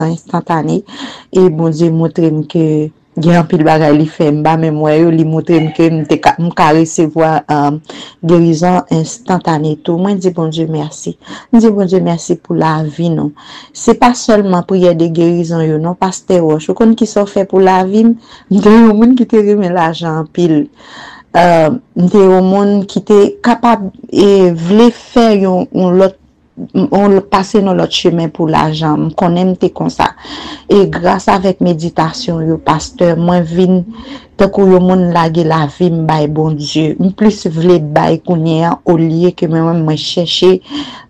instantané et bon Dieu montre que gen pile bagay li fait m'ba mais moi yo li montre que m'ka recevoir guérison instantanée tout moi dis bon Dieu merci dis bon Dieu merci pour la vie non c'est pas seulement prière de guérison yo non pasteur Roche kon qui sont fait pour la vie m'te yon moun qui te remet l'argent pile m'te yon moun qui te capable et vle faire yon l'autre on passe dans l'autre chemin pour l'argent qu'on aime comme ça et grâce avec méditation yo pasteur moi vinn tant que yo moun lage la vie m'bay bon Dieu plus vle bay connait au lieu que moi chercher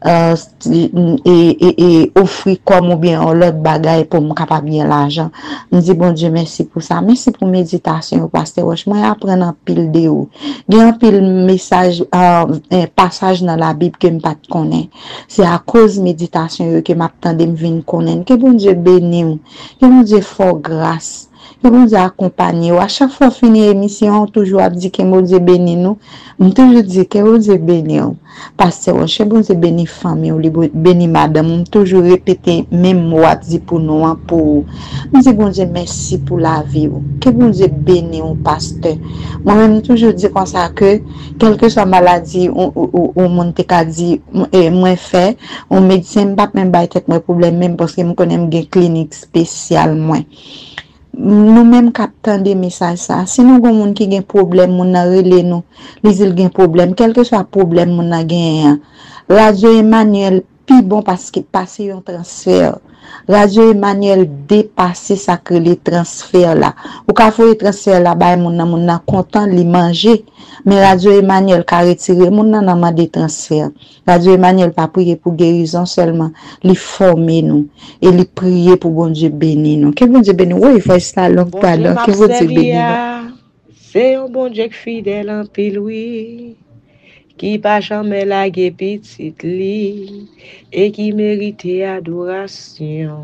et offrir comme ou bien l'autre bagaille pour me capable bien l'argent me dit bon Dieu merci pour ça merci pour méditation pasteur Roche moi apprendre en pile de ou gen pile message passage dans la Bible que me pas connaît c'est à cause méditation que m'attendé me vinn connaître que bon Dieu béni que bon Dieu fort grâce que bon Dieu accompagne à chaque fois finir émission toujours dit que bon Dieu béni nous toujours dit que bon Dieu béni pasteur Roche bon Dieu béni famille béni madame toujours répéter même mot dit pour nous pour me dit bon Dieu merci pour la vie que bon Dieu béni pasteur moi même toujours dit comme ça que quelle que soit maladie ou mon te ka dit moi fait on médecin pas même ba tête moi problème même parce que me connais une clinique spéciale moi nous même captant des messages ça si nous gon monde qui gen problème mon na relé nous les il gen problème quel que soit problème mon na gen Radio Emmanuel pi bon parce que passer un transfert Radio Emmanuel dépasser ça que les transferts là ou ka faire transfert là ba mon na content li manger mais Radio Emmanuel ka retirer mon nan des transferts Radio Emmanuel pas prier pour guérison seulement li former nous et li prier pour bon Dieu bénir nous que bon Dieu bénir oui il faut ça long pardon que bon Dieu bénir c'est un bon Dieu fidèle en pile oui qui pas jamais lagué petite li et qui mérite adoration.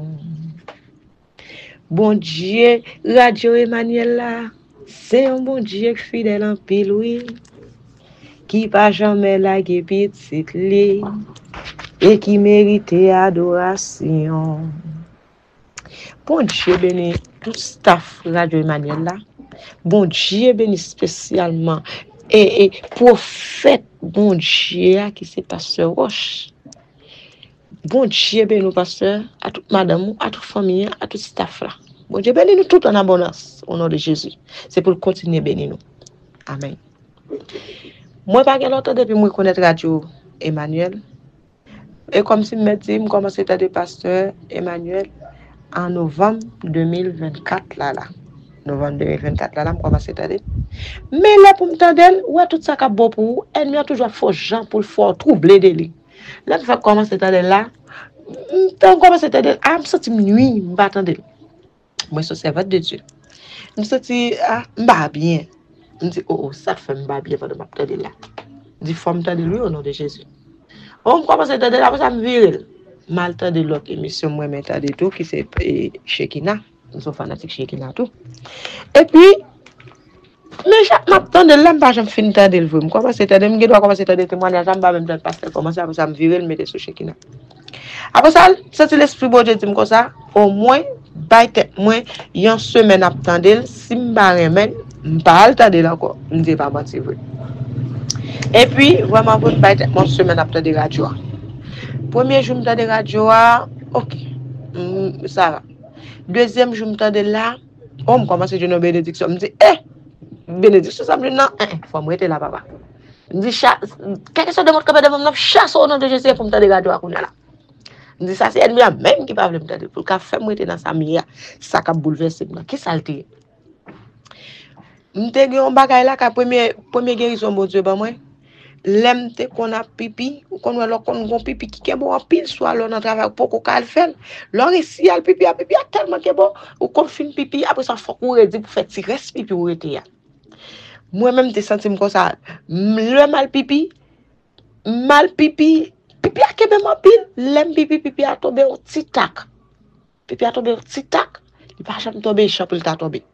Bon Dieu, Radio Emmanuel là, c'est un bon Dieu fidèle en pile oui qui pas jamais lagué petite li et qui mérite adoration. Bon Dieu béni tout staff Radio Emmanuel là. Bon Dieu béni spécialement et prophète bon Dieu qui c'est pasteur Roche. Bon Dieu béni nous pasteur, à toute madame, à toute famille, à tout staff là. Bon Dieu béni nous tout en abondance au nom de Jésus. C'est pour continuer béni nous. Amen. Moi pas quel autre depuis moi connaître Radio Emmanuel. Et comme si me dit me commencer à être pasteur Emmanuel en novembre 2024 là. Novembre 2024 là me commencer à être. Mais là pour me tendre ouais tout ça ka bon pour elle a toujours faux gens pour le fort troubler de lui. Là me commencer à être là. Tant commencer à être me senti nuit me attendre. Moi je suis servante de Dieu. Me senti m'ba bien. Me dit oh ça fait m'ba bien pendant m'attendre là. Dit faut me tendre lui au nom de Jésus. On commence à être là pour ça me virer. Mal temps de l'autre émission moi m'entendre tout qui c'est Shekina. Nous sommes fanatiques Shekina tout. Et puis mais chaque matin de là pas jamais fini de le voir. Comment c'est à dire me doit commencer à des témoignages pas même dans pasteur commencer à ça me virer le mettre sur Shekina. Après ça c'est l'esprit bon Dieu dit comme ça au moins bail tête moins une semaine attendre si m'pa remen m'pa attendre encore me dit pas mentir vrai. Et puis vraiment pour bail tête mon semaine attendre radio. Premier jour m'tendre radio OK. Ça va. Deuxième jour m'tendre là on commence à dire bénédiction me dit bénédiction ça me dit non faut me rester là papa me dit quelque chose de mon capable de me chasse au nom de Jésus pour me tendre radio à là me dit ça c'est ennemi même qui pas veut me tendre pour qu'a fait me rester dans sa mia ça qu'a bouleversé qui saleté me te gen bagay là qu'a premier guérison bon Dieu ba moi l'aime te qu'on a pipi ou qu'on a qu'on pipi qui est bon en pile soit là dans travail pour qu'on le faire leur ici al pipi a tellement que bon ou qu'on fin pipi après ça faut qu'on redit pour faire tirer pipi ou rester moi même te senti comme ça le mal pipi pipi a kebe en pile l'aime pipi a tombé au petit tac il pas jamais tomber champ pour ta tomber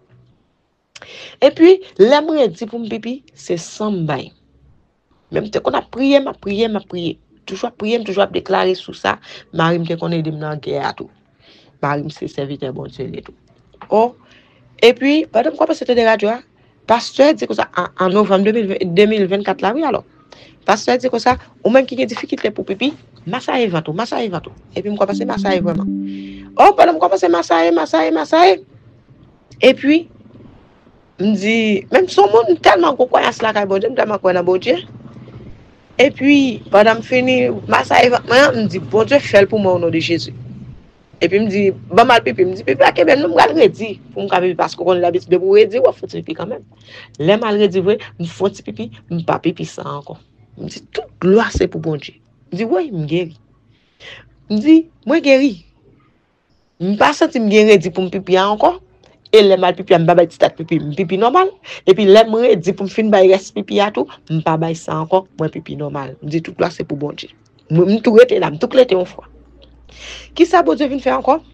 et puis l'aime redit pour pipi c'est sans bail. Même te qu'on a prié, m'a prié, toujours prier, toujours déclarer sur ça, Marie me te connaît dem dans guerre tout. Marie, c'est serviteur bon Dieu et tout. Oh, et puis, pendant que c'était des radios, pasteur dit que ça en novembre 2024 là, oui alors. Pasteur dit que ça, ou même qui a des difficultés pour pipi, massaille ventou. Et puis, je commence à massaille vraiment. Oh, pendant que je commence à massaille. Et puis, je me dis, même son monde tellement qu'on croit à cela, bon Dieu, tellement qu'on a bon Dieu. Et puis, pendant que je finis, massaille ventou, je me dis, bon Dieu, fais pour moi au nom de Jésus. Et puis, je me dis, bon mal pipi, je me dis, pipi, ok, ben, nous, je vais le redire. Pour me pipi, parce qu'on a l'habitude de vous redire, ou faut pipi quand même. Les mal redire, je fais pipi, je ne pas pipi ça encore. Je me dis, toute gloire, c'est pour bon Dieu. Je dis, oui, je me guéris. Je me dis, moi, guéri. Je ne pas senti me guérir pour me pipi encore. Et les mal pipi, je ne pas pipi normal. Et puis, les mal dit pour me finir, il reste pipi à tout, je ne pas ça encore, moi, pipi normal. Je me dis, toute gloire, c'est pour bon Dieu. Je me tout rete là, tout l'été une fois. Qui ça, bon Dieu, vient faire encore?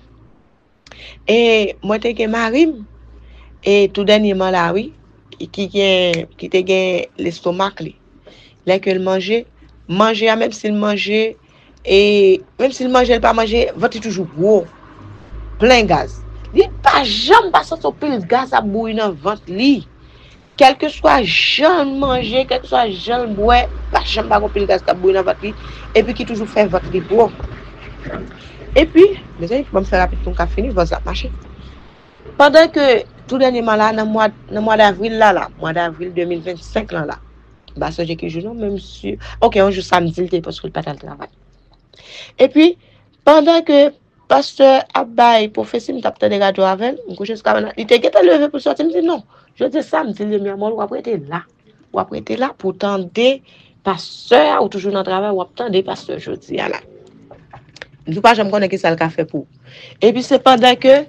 Et moi, j'étais Marie, et tout dernièrement là, oui, qui était l'estomac, là que le manger, même s'il mangeait, et même s'il mangeait, il pas manger, votre toujours gros, plein gaz. Il pas jamais pas sortir pile gaz à bouillir dans ventre li. Quel que soit jeune manger, quel que soit jeune boire, pas jamais pas pile gaz à bouillir dans ventre li, et puis qui toujours fait ventre li gros. Et puis, les amis, je vais me faire rapide pour qu'on finisse, va ça marcher. Pendant que tout dernièrement là, dans le mois d'avril mois d'avril 2025 là, bah ça j'ai que jour même sûr. OK, on joue samedi parce que le pas le travail. Et puis pendant que pasteur Abay professeur me tape des radios avec, me couche jusqu'à maintenant, il était levé pour sortir, me dit non. Je dis samedi le mi-amour ou après là. Ou après là pour tendre pasteur ou toujours dans le travail ou attendre pasteur jeudi là. Je pas jamais connais qui ça le café pour. Et puis c'est pendant que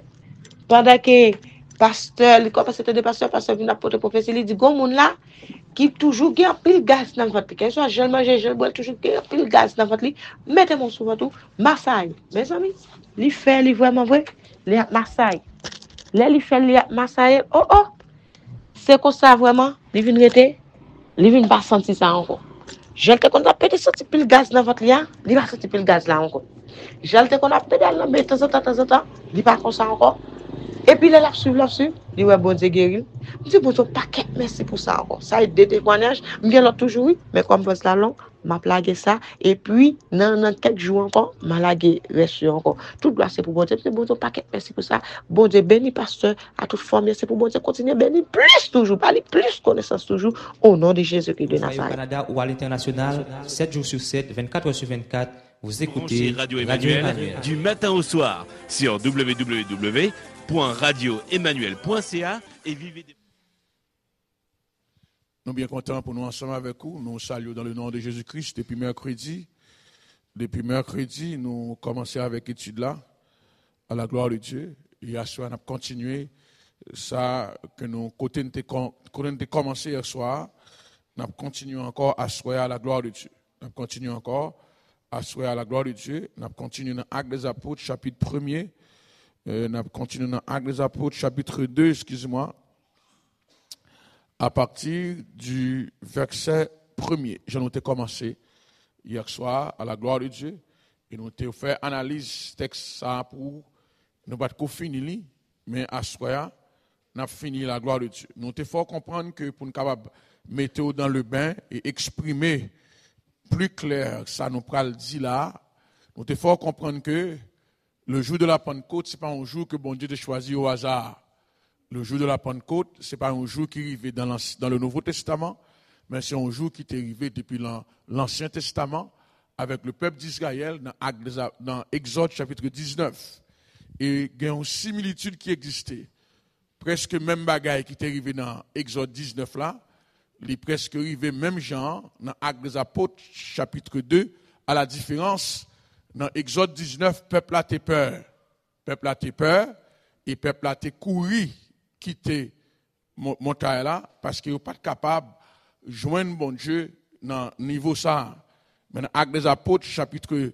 pasteur, comme c'était des pasteurs vient apporter prophétie, il dit gon moun là qui toujours gagne pile gaz dans votre que soit jeune manger, jeune boire toujours gagne pile gaz dans votre lit, mettez mon souvent tout massaille. Mes amis, li fait li vraiment vrai, li massaille. Li fait li massaille. Oh, c'est comme ça vraiment, li vinn rete, li vinn pas sentir ça encore. Je te qu'on a pété sorti pile gaz dans votre lit, li va sortir pile gaz là encore. Je te qu'on a pété là mais de temps en temps, li pas comme ça encore. Et puis, là, là-dessus, il ouais, bon Dieu guéri. Je dis, bon Dieu, paquet, merci pour ça encore. Ça a des témoignages. Je viens là toujours, oui, mais comme c'est la langue, m'a plagué ça. Et puis, dans quelques jours encore, m'a lagué reçu encore. Tout gloire, c'est pour bon Dieu. C'est bon Dieu, paquet, merci pour ça. Bon Dieu, béni, pasteur, à toute forme, c'est pour bon Dieu, continuer, béni, plus toujours, parler plus connaissance toujours, au nom de Jésus-Christ de Nazareth. Au Canada ou à l'international, 7 jours sur 7, 24 heures sur 24, vous écoutez Radio Emmanuel du matin au soir sur www.radioemmanuel.ca et vivez des... Nous sommes bien contents pour nous ensemble avec vous. Nous saluons dans le nom de Jésus-Christ depuis mercredi. Depuis mercredi, nous commençons avec l'étude là, à la gloire de Dieu. Et à ce soir, nous avons continué ça que nous avons commencé hier soir. Nous avons continué encore à soir à la gloire de Dieu. Nous avons continué encore à soir à la gloire de Dieu. Nous avons continué dans Actes des Apôtres, chapitre 1er. Nous avons continué dans Actes des Apôtres, chapitre 2, excusez-moi, à partir du verset 1er. J'en ai commencé hier soir à la gloire de Dieu et nous avons fait analyse texte ça pour nous pas finir, mais à ce soir, nous avons fini la gloire de Dieu. Nous avons fort comprendre que pour nous capable mettre dans le bain et exprimer plus clair ça nous pral dit là, nous avons fort comprendre que le jour de la Pentecôte, ce n'est pas un jour que bon Dieu a choisi au hasard. Le jour de la Pentecôte, ce n'est pas un jour qui arrivait dans le Nouveau Testament, mais c'est un jour qui est arrivé depuis l'Ancien Testament avec le peuple d'Israël dans Exode chapitre 19. Et il y a une similitude qui existait. Presque même bagaille qui est arrivé dans Exode 19 là, il est presque arrivé même genre dans Actes des Apôtres chapitre 2, à la différence. Dans Exode 19, peuple a été peur. Peuple a été peur et peuple a été couru, quitter montagne là, parce qu'il n'est pas capable de joindre bon Dieu dans le niveau ça. Mais dans Actes des Apôtres, chapitre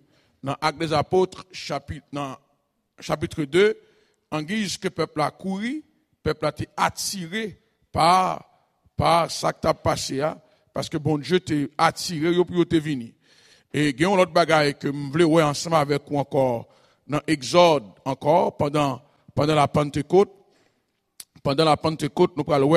2, en guise que peuple a couru, peuple a été attiré par ça qui t'a passé, parce que bon Dieu t'a attiré, et puis t'es venu. Et il y a une autre bagaille que je voulais voir ensemble avec vous encore dans Exode encore, pendant la Pentecôte, pendant la Pentecôte, nous parlons,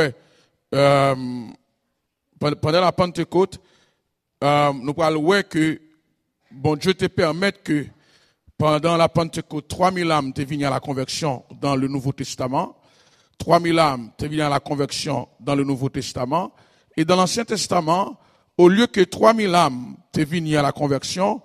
pendant la Pentecôte, nous parlons que bon Dieu te permet que pendant la Pentecôte, 3000 âmes te viennent à la conversion dans le Nouveau Testament. 3000 âmes te viennent à la conversion dans le Nouveau Testament. Et dans l'Ancien Testament, au lieu que 3000 âmes te viennent à la conversion,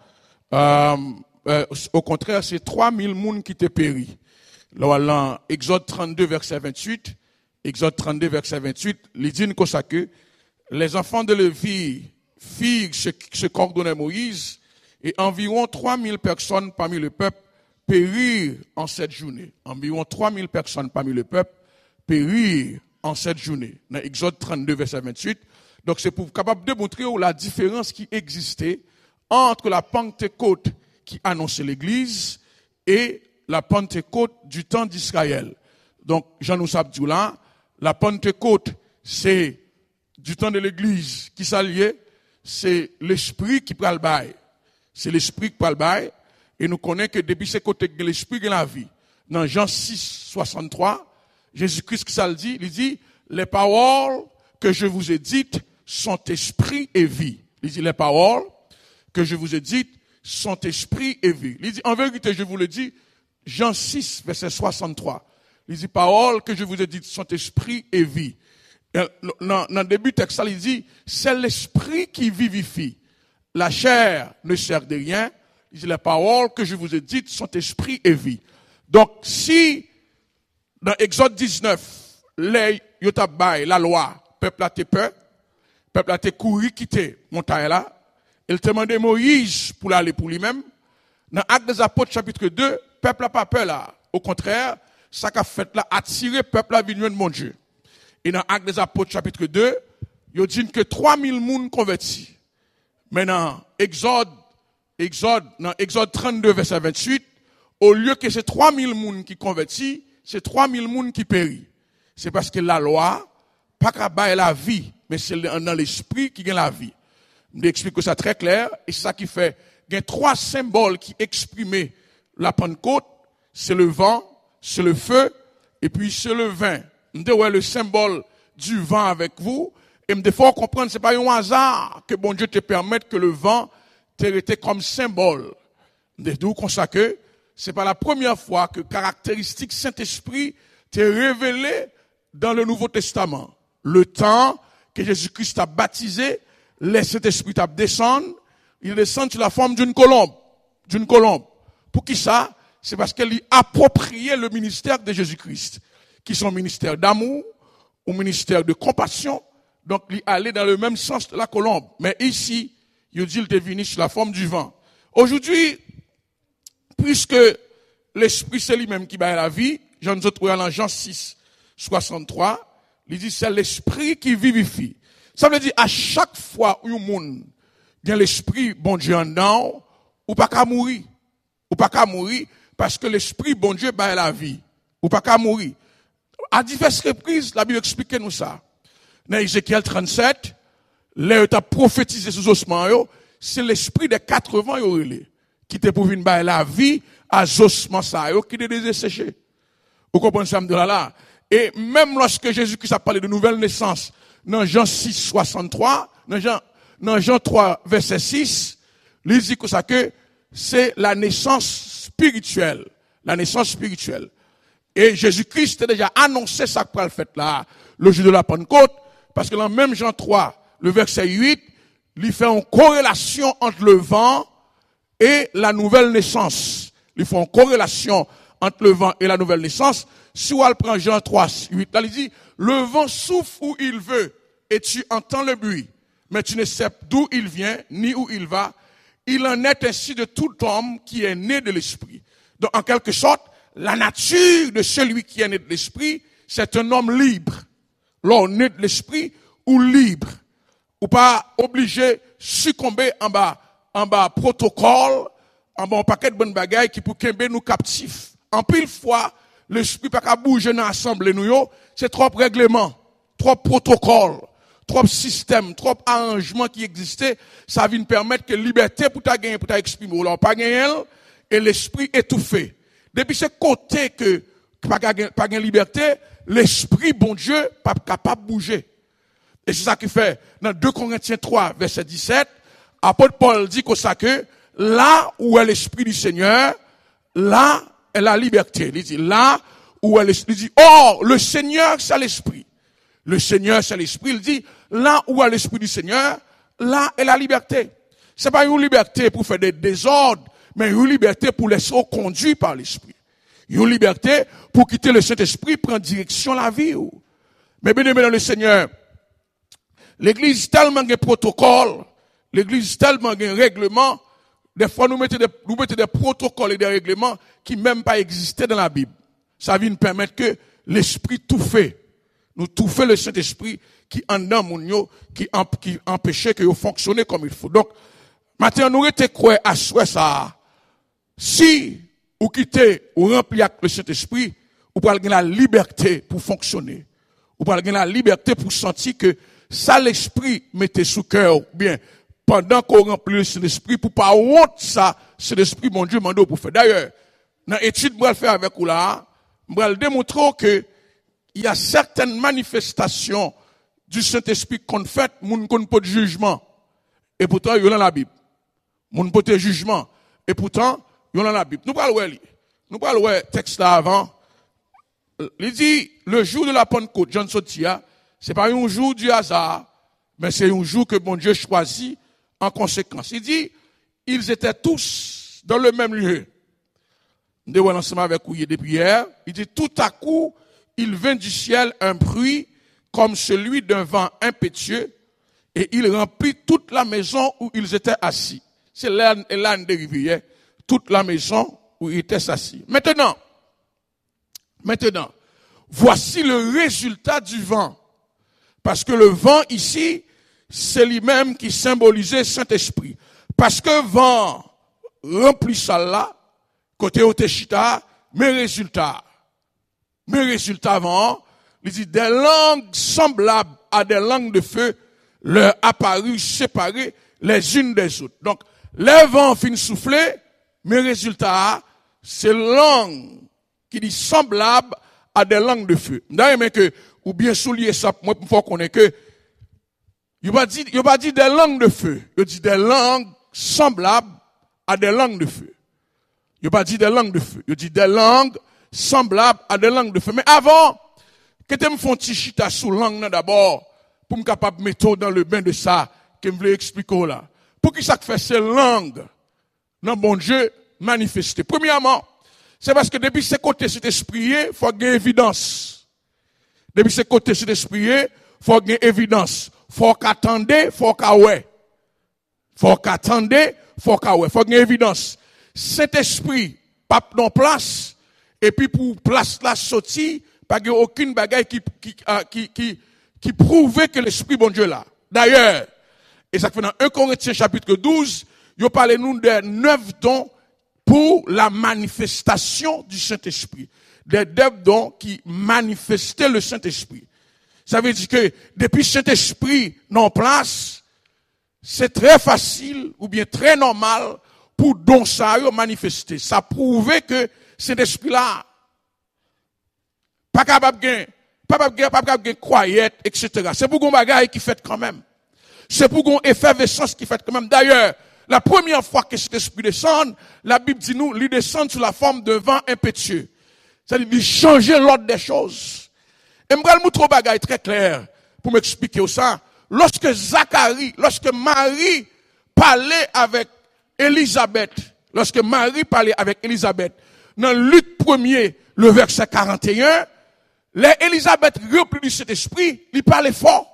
au contraire, c'est 3000 mounes qui te péri. Là, Exode 32, verset 28, Exode 32, verset 28, il dit comme ça que les enfants de Lévi firent ce qu'ordonnait Moïse, et environ 3000 personnes parmi le peuple périrent en cette journée. Environ 3000 personnes parmi le peuple périrent en cette journée. Dans Exode 32, verset 28. Donc c'est pour capable de montrer la différence qui existait entre la Pentecôte qui annonçait l'Église et la Pentecôte du temps d'Israël. Donc Jean nous dit là, la Pentecôte c'est du temps de l'Église qui s'alliait, c'est l'esprit qui prend le bail. C'est l'esprit qui prend le bail. Et nous connaissons que depuis ce côté de l'esprit de la vie. Dans Jean 6, 63, Jésus-Christ qui ça le dit, il dit, les paroles que je vous ai dites sont esprit et vie. Il dit, les paroles que je vous ai dites sont esprit et vie. Il dit, en vérité, je vous le dis, Jean 6, verset 63. Il dit, paroles que je vous ai dites sont esprit et vie. Dans le début du texte, il dit, c'est l'esprit qui vivifie. La chair ne sert de rien. Il dit, les paroles que je vous ai dites sont esprit et vie. Donc, si, dans Exode 19, les yotabay, la loi, peuple a été peur, peuple a été couru, quitter montagne là, il demandait Moïse pour aller pour lui-même. Dans Actes des Apôtres, chapitre 2, peuple n'a pas peur là. Au contraire, ça qu'a fait là, attirer peuple à venir de mon Dieu. Et dans Actes des Apôtres, chapitre 2, il dit que 3000 mounes convertis. Maintenant, Exode 32, verset 28, au lieu que c'est 3000 mounes qui convertis, c'est 3000 mounes qui périt. C'est parce que la loi, pas qu'à bailler la vie, mais c'est dans l'esprit qui gagne la vie. Je m'explique ça très clair, et c'est ça qui fait, il y a 3 symboles qui expriment la Pentecôte, c'est le vent, c'est le feu, et puis c'est le vin. Je dis, ouais, le symbole du vent avec vous, et me faut comprendre, c'est pas un hasard que bon Dieu te permette que le vent t'ait été comme symbole. D'où qu'on sait que c'est pas la première fois que caractéristique Saint-Esprit t'est révélé dans le Nouveau Testament. Le temps que Jésus-Christ a baptisé, le Saint-Esprit a descendu, il descend sous la forme d'une colombe. D'une colombe. Pour qui ça? C'est parce qu'elle a approprié le ministère de Jésus-Christ, qui sont ministère d'amour, ou ministère de compassion. Donc, il allait dans le même sens de la colombe. Mais ici, il dit qu'il est venu sous la forme du vent. Aujourd'hui, puisque l'esprit c'est lui-même qui bat la vie, Jean nous trouve dans Jean 6, 63, il dit c'est l'esprit qui vivifie. Ça veut dire à chaque fois où un monde a l'esprit bon Dieu en dedans, ou pas qu'à mourir. Ou pas qu'à mourir parce que l'esprit bon Dieu bat la vie. Ou pas qu'à mourir. À diverses reprises, la Bible explique nous ça. Dans Ézéchiel 37, là, tu as prophétisé sous ossements, c'est l'esprit des 80 qui te pour venir la vie à ossements ça, qui te desséché. Vous comprenez ça, là? Et même lorsque Jésus-Christ a parlé de nouvelle naissance, dans Jean 6, 63, dans Jean 3, verset 6, il dit que ça que c'est la naissance spirituelle. La naissance spirituelle. Et Jésus-Christ a déjà annoncé ça pour le fait là, le jour de la Pentecôte, parce que dans même Jean 3, le verset 8, il fait une corrélation entre le vent et la nouvelle naissance. Il fait une corrélation entre le vent et la nouvelle naissance. Si on prend Jean 3, 8, là, il dit, le vent souffle où il veut et tu entends le bruit, mais tu ne sais d'où il vient ni où il va. Il en est ainsi de tout homme qui est né de l'esprit. Donc, en quelque sorte, la nature de celui qui est né de l'esprit, c'est un homme libre. L'on né de l'esprit ou libre. Ou pas obligé succomber en bas protocole, en bas un paquet de bonnes bagailles qui pour qu'ember nous captifs. En pile fois, l'esprit pas qu'à bouger dans l'assemblée nous, c'est trop règlement, trop protocole, trop système, trop arrangement qui existait, ça vient permettre que liberté pour ta gagner, pour ta exprimer. Ou pas gagner, et l'esprit étouffé. Depuis ce côté que pas de liberté, l'esprit, bon Dieu, pas capable de bouger. Et c'est ça qui fait, dans 2 Corinthiens 3, verset 17, apôtre Paul dit comme ça que, là où est l'esprit du Seigneur, là est la liberté. Il dit, là où est l'esprit, il dit, or, le Seigneur, c'est l'esprit. Le Seigneur, c'est l'esprit. Il dit, là où est l'esprit du Seigneur, là est la liberté. C'est pas une liberté pour faire des désordres, mais une liberté pour laisser conduit par l'esprit. Une liberté pour quitter le Saint-Esprit, prendre direction la vie. Mais bien aimé dans le Seigneur, l'église tellement de protocoles, l'église tellement de règlements, des fois nous mettons des protocoles et des règlements qui même pas existaient dans la Bible. Ça vient nous permettre que l'esprit tout fait. Nous tout fait le Saint-Esprit qui en dans mon qui empêchait que vous fonctionnez comme il faut. Donc, maintenant, nous étions quoi à souhait ça. Si vous quittez, vous remplissez avec le Saint-Esprit, vous pouvez avoir la liberté pour fonctionner. Vous pouvez avoir la liberté pour sentir que ça l'esprit mettez sous cœur, bien, pendant qu'on remplit le Saint-Esprit, pour pas honte ça, c'est l'esprit, mon Dieu, mando pour faire. D'ailleurs, dans l'étude, je vais le faire avec vous là, je vais le démontrer que il y a certaines manifestations du Saint-Esprit qu'on fait, moun qu'on pas de jugement. Et pourtant, il y a dans la Bible. Moun pas de jugement. Et pourtant, il y a dans la Bible. Nous parlons texte là avant. Il dit, le jour de la Pentecôte, John Sotia, c'est pas un jour du hasard, mais c'est un jour que bon Dieu choisit en conséquence. Il dit, ils étaient tous dans le même lieu. Nous avons ensemble avec vous depuis hier. Il dit, tout à coup, il vint du ciel un bruit comme celui d'un vent impétueux et il remplit toute la maison où ils étaient assis. C'est l'âne dérivé, toute la maison où ils étaient assis. Maintenant, voici le résultat du vent. Parce que le vent ici, c'est lui-même qui symbolisait Saint-Esprit. Parce que vent remplit ça là, côté Oteshita, mes résultats vent, il dit des langues semblables à des langues de feu leur apparurent séparées les unes des autres. Donc, les vents finissent souffler, mes résultats, c'est langues qui dit semblables à des langues de feu. D'ailleurs, mais que, ou bien soulier ça, moi, pour faut qu'on ait que, il va dire des langues de feu. Il dit des langues semblables à des langues de feu. Il va dire des langues de feu. Il dit des langues semblables à des langues de feu. Mais avant, que tu me font tichita sous langue d'abord, pour me capable mettre dans le bain de ça, que me voulais expliquer là. Pour qui ça fait ces langues, non, bon Dieu, manifester. Premièrement, c'est parce que depuis ce côté cet esprit, faut gagner évidence. Depuis ce côté cet esprit, faut gagner évidence. Faut qu'attendre, faut qu'aoué. Faut qu'attendre, faut qu'aoué. Faut gagner évidence. Cet esprit, pas dans place, et puis pour place la sortie, pas de aucune bagaille qui prouvait que l'esprit bon Dieu là. D'ailleurs, et ça fait dans 1 Corinthiens chapitre 12, il parle nous de 9 dons pour la manifestation du Saint-Esprit. Des 9 dons qui manifestaient le Saint-Esprit. Ça veut dire que depuis Saint-Esprit non place, c'est très facile ou bien très normal pour don ça manifester. Ça prouvait que cet esprit-là, pas capable de croyette, etc. C'est pour qu'on bagaille qui fait quand même. C'est pour qu'on effervescence qui fait quand même. D'ailleurs, la première fois que cet esprit descend, la Bible dit nous, il descend sous la forme d'un vent impétueux. C'est-à-dire, il change l'ordre des choses. Et m'bral moutro bagaille très clair pour m'expliquer ça. Lorsque Marie parlait avec Élisabeth, dans Luc 1er, le verset 41, les Élisabeth remplie de cet esprit, il parlait fort.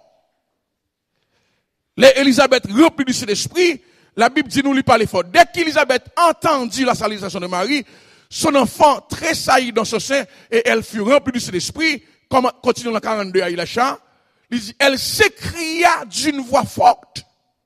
Les Élisabeth remplie de cet esprit, la Bible dit nous, il parlait fort. Dès qu'Élisabeth entendit la salutation de Marie, son enfant tressaillit dans son sein et elle fut remplie de cet esprit, comme continue dans 42 à Ilacha, elle s'écria d'une voix forte.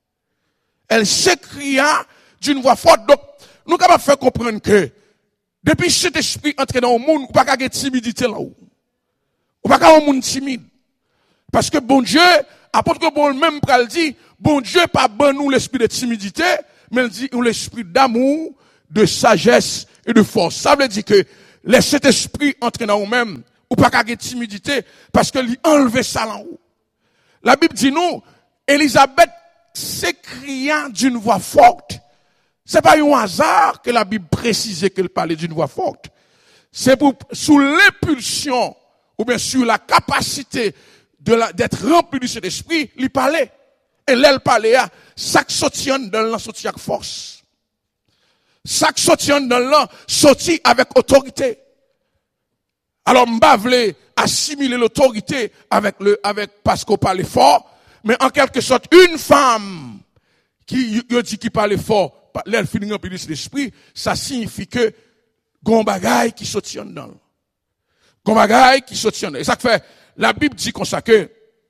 Donc, nous capables faire comprendre que, depuis cet esprit entre dans le monde, ou pas qu'à une timidité là-haut. Ou pas qu'à un monde timide. Parce que bon Dieu, apôtre que bon même pral dit, bon Dieu pas ban nous l'esprit de timidité, mais il dit l'esprit d'amour, de sagesse et de force. Ça veut dire que les Saint-Esprit entraînent en vous-même, ou pas qu'à timidité, parce que lui enlever ça en haut. La Bible dit nous, Élisabeth s'écria d'une voix forte. C'est pas un hasard que la Bible précisait qu'elle parlait d'une voix forte. C'est pour, sous l'impulsion, ou bien sur la capacité d'être rempli du Saint-Esprit, il parlait. Et l'elle parlait, ça qui sortit dans l'an sorti avec force. Ça qui sortit dans l'an sorti avec autorité. Alors, m'ba vle assimiler l'autorité avec parce qu'on parlait fort, mais en quelque sorte, une femme qui dit qu'il parlait fort, l'elle finit rempli du Saint-Esprit, ça signifie que, gon bagay qui sortit dans l'an. Gon bagay qui sortit dans l'an. Et ça fait, la Bible dit comme ça que,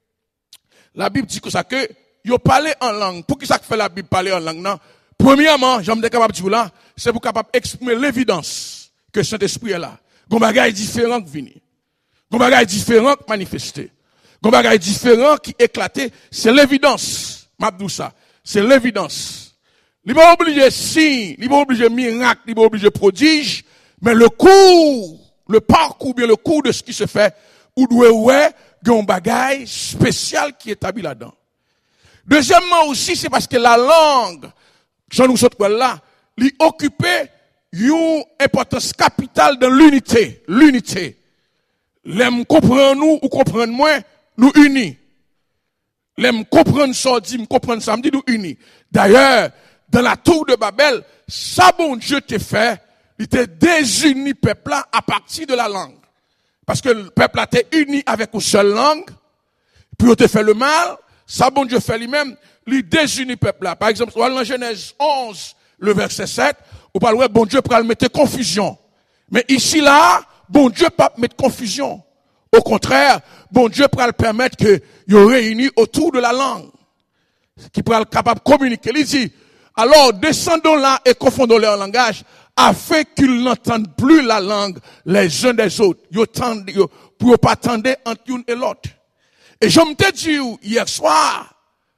yo parler en langue. Pour qui ça fait la Bible parler en langue, non? Premièrement, j'aime être capable de dire là, c'est pour capable exprimer l'évidence que Saint-Esprit est là. Gon bagay différent qui vini. Gon bagay différent qui manifesté. Gon bagay différent qui éclaté, c'est l'évidence. M'abdou ça. C'est l'évidence. Il pas obligé signe, il pas obligé miracle, il pas obligé prodige, mais le parcours, bien le cours de ce qui se fait, ou doit ouais, gon bagay spécial qui est établi là-dedans. Deuxièmement aussi, c'est parce que la langue, j'en nous saute là, lui occupait une importance capitale dans l'unité. L'unité. L'aime comprendre nous ou comprendre moi, nous unis. L'aime comprendre ça, dit, comprendre ça, me dit nous unis. D'ailleurs, dans la tour de Babel, ça bon Dieu t'a fait, il t'a désuni peuple là à partir de la langue. Parce que le peuple là t'est uni avec une seule langue, puis il t'a fait le mal. Ça, bon Dieu fait lui-même, lui désunit peuple là. Par exemple, dans Genèse 11, le verset 7, on parle, bon Dieu pour le mettre confusion. Mais ici là, bon Dieu pas mettre confusion. Au contraire, bon Dieu pour le permettre que ils réunis autour de la langue. Qui pourra être capable de communiquer. Il dit, alors descendons là et confondons leur langage, afin qu'ils n'entendent plus la langue les uns des autres. Pour pas attendre entre l'une et l'autre. Et je me t'ai dit hier soir,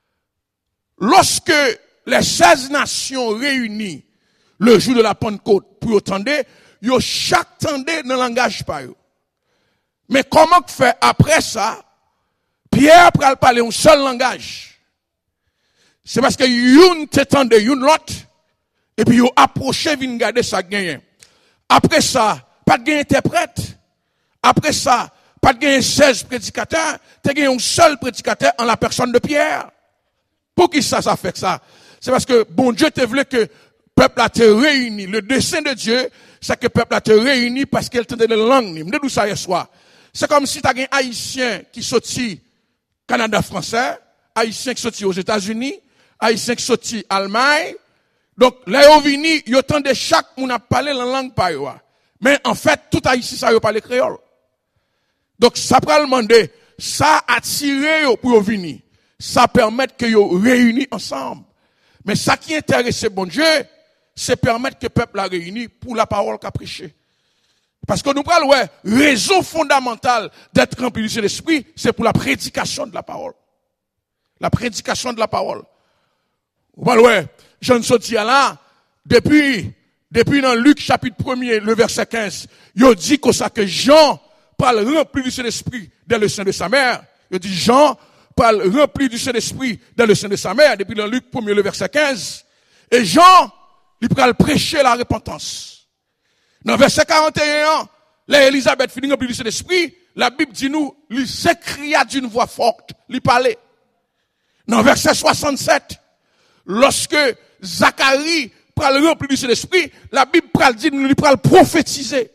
lorsque les 16 nations réunies le jour de la Pentecôte pour entendre, yo chaque tendait dans le langage par eux. Mais comment faire après ça, Pierre pral parler un seul langage? C'est parce que youn t'entendait youn l'autre, et puis yo approché vin garder ça gagne. Après ça, pas de gagne interprète. Après ça, pas de gagner 16 prédicateurs, tu as gagné un seul prédicateur en la personne de Pierre. Pour qui ça fait ça? C'est parce que bon Dieu te voulait que le peuple a te réuni. Le dessein de Dieu, c'est que le peuple a te réuni parce qu'il entendait les langues. Je me dis ça hier soir. C'est comme si tu as un Haïtien qui sortit Canada français, Haïtien qui sortit aux États-Unis, Haïtien qui sortit Allemagne. Donc, là, ils viennent, ils entendent chaque monde a parlé la langue par eux. Mais en fait, tout Haïtien, ça, ils parlent créole. Donc, ça peut demander, ça attire pour venir. Ça permet que vous réunis ensemble. Mais ça qui intéresse bon Dieu, c'est permettre que le peuple la réuni pour la parole qu'a prêché. Parce que nous parlons, raison fondamentale d'être rempli du Saint-Esprit, c'est pour la prédication de la parole. La prédication de la parole. Vous parlez, je ne sais pas là, depuis dans Luc chapitre 1er, le verset 15, il dit que Jean parle rempli du Saint-Esprit dans le sein de sa mère. Il dit Jean parle rempli du Saint-Esprit dans le sein de sa mère, depuis dans Luc 1er, le verset 15. Et Jean, il parle prêcher la repentance. Dans le verset 41, là, Élisabeth finit rempli du Saint-Esprit, la Bible dit nous, il s'écria d'une voix forte, il parlait. Dans le verset 67, lorsque Zacharie parle rempli du Saint-Esprit, la Bible dit nous, il parle prophétiser.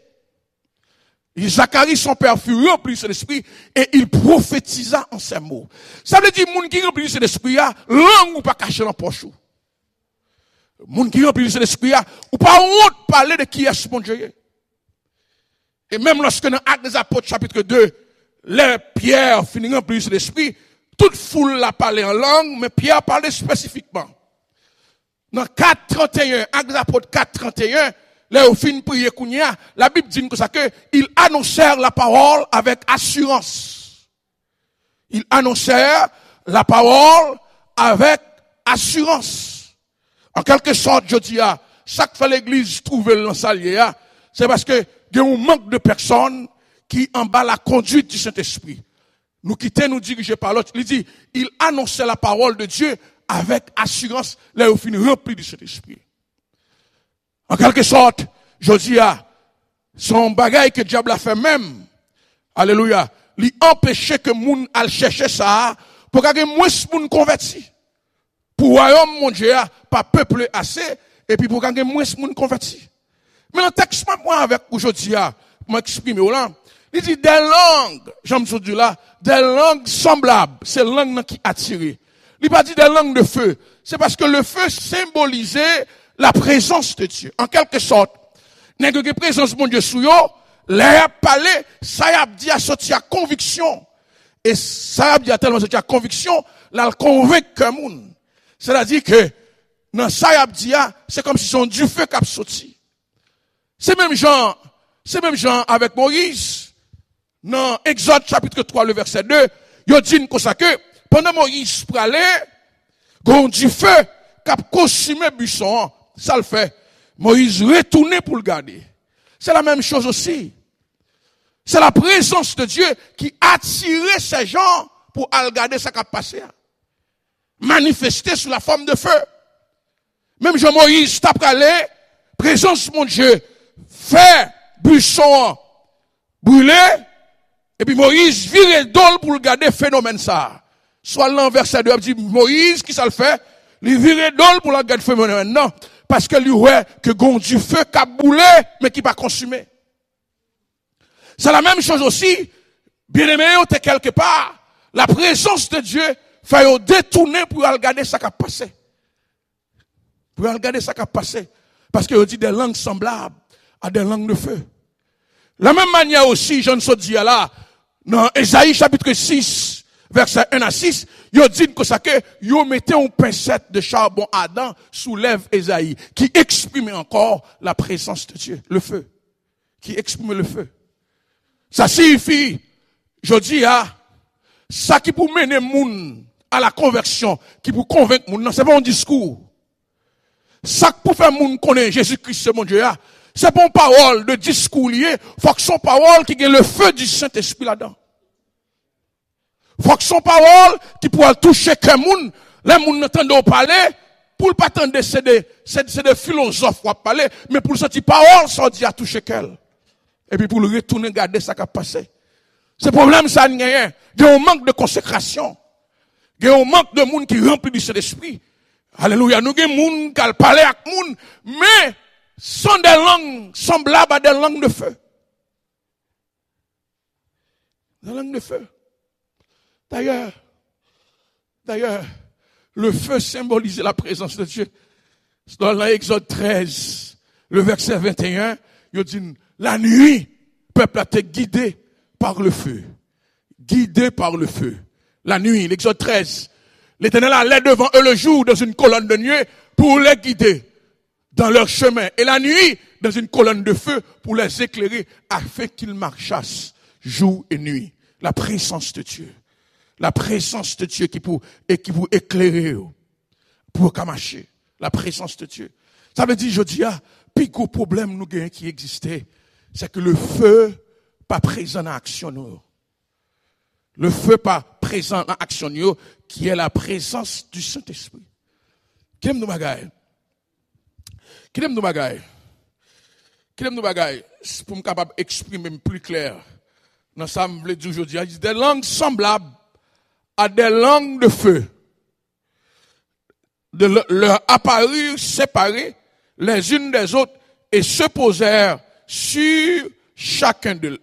Et Zacharie, son père, fut rempli de l'esprit et il prophétisa en ces mots. Ça veut dire, moun qui rempli de l'esprit, langue ou pas caché dans la poche. Moun qui rempli de l'esprit, ou pas honte parler de qui est ce bon Dieu. Et même lorsque dans Actes des Apôtres, chapitre 2, les Pierre finit rempli de l'esprit, toute foule l'a parlé en langue, mais Pierre parlait spécifiquement. Dans 4:31, Actes des Apôtres 4:31, là, au fin prier kounia, la Bible dit que ça que ils annoncèrent la parole avec assurance. Ils annoncèrent la parole avec assurance. En quelque sorte, je dis, ça que fait l'église trouver le salier, c'est parce que il y a un manque de personnes qui en bas la conduite du Saint-Esprit. Nous quitter, nous diriger par l'autre. Il dit, il annonçait la parole de Dieu avec assurance, là où finit rempli du Saint-Esprit. En quelque sorte, je dis, son bagage que diable a fait même, alléluia, lui empêcher que moun al chercher ça, pour qu'il y ait moins de moun converti. Pour royaume, mon Dieu, pas peuple assez, et puis pour qu'il y ait moins de moun converti. Mais dans le texte, moi, avec aujourd'hui, pour m'exprimer, là, il dit des langues, j'aime ce Dieu là, des langues semblables, c'est langues qui attirent. Il pas dit des langues de feu. C'est parce que le feu symbolisait la présence de Dieu. En quelque sorte, n'est que la présence de Dieu sous yo, l'air parlé, ça y a dit à sortir à conviction. Et ça y a dit à tellement sortir à conviction, là, le convainc que moun. C'est-à-dire que, dans ça y a dit, c'est comme si son du feu qui a sorti. C'est même genre avec Moïse, dans Exode chapitre 3, le verset 2, il dit comme ça que, pendant Moïse pralé, gon du feu, cap consumé buisson, ça le fait. Moïse retourné pour le garder. C'est la même chose aussi. C'est la présence de Dieu qui attirait ces gens pour aller garder ça qui a passé. Manifesté sous la forme de feu. Même Jean-Moïse t'a pralé, présence de mon Dieu, fait buisson brûlé, et puis Moïse vire d'ol pour le garder phénomène ça. Soit l'enverset de dit Moïse, qui ça le fait? Il vire d'ol pour le garder phénomène. Non. Parce que lui, ouais, que gon du feu qui a boulé, mais qui pas consumé. C'est la même chose aussi. Bien aimé, t'es quelque part. La présence de Dieu fait détourner pour regarder ça qui a passé. Pour regarder ça qui a passé. Parce qu'il dit des langues semblables à des langues de feu. La même manière aussi, Jean Sodi là, dans Ésaïe chapitre 6, verset 1 à 6, il dit que ça que, il mettait une pincette de charbon ardent sous lèvres Ésaïe, qui exprimait encore la présence de Dieu, le feu. Qui exprime le feu. Ça signifie, je dis, ça qui pour mener moun à la conversion, qui pour convaincre moun, non, c'est pas un discours. Ça qui pour faire moun connaître Jésus-Christ, c'est mon Dieu, c'est pas une parole de discours lié, faut que son parole qui ait le feu du Saint-Esprit là-dedans. Faut que son parole qui pourra toucher que moun, les moun n'entendent parler, pour le pas attendre c'est des philosophes qui parler, mais pour cette parole, ça dit à toucher qu'elle. Et puis pour le retourner garder ça qui a passé. Ce problème, ça n'y a rien. Il y a un manque de consécration. Il y a un manque de monde qui remplit du Saint-Esprit. Alléluia. Nous avons des gens qui parlent avec moun, mais sont des langues semblables à des langues de feu. Des langues de feu. D'ailleurs, le feu symbolisait la présence de Dieu. Dans l'Exode 13, le verset 21, il dit, la nuit, le peuple a été guidé par le feu. Guidé par le feu. La nuit, l'Exode 13. L'Éternel allait devant eux le jour dans une colonne de nuée pour les guider dans leur chemin. Et la nuit, dans une colonne de feu pour les éclairer afin qu'ils marchassent jour et nuit. La présence de Dieu. La présence de Dieu qui pour éclairer, pour marcher. La présence de Dieu. Ça veut dire, je dis, puis gros problème nous gagnons qui existait, c'est que le feu pas présent dans l'action. Le feu pas présent dans l'action, qui est la présence du Saint-Esprit. Qui aime nous bagaille? Qui aime nous bagaille? Qui aime nous bagaille? Pour me capable d'exprimer plus clair. Dans ça, je veux dire aujourd'hui, il dit des langues semblables à des langues de feu. De leur apparurent séparées les unes des autres et se posèrent sur chacun d'eux.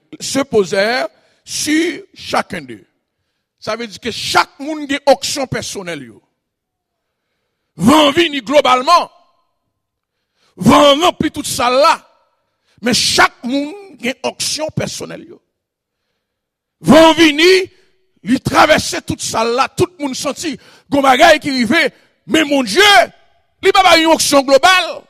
Ça veut dire que chaque monde a une action personnelle. Van vini globalement. Van remplir toute ça là. Mais chaque monde a une action personnelle. Van vini, il traversait toute ça là, tout le monde senti, gon bagay qui arrivait, mais mon Dieu, il pas une action globale.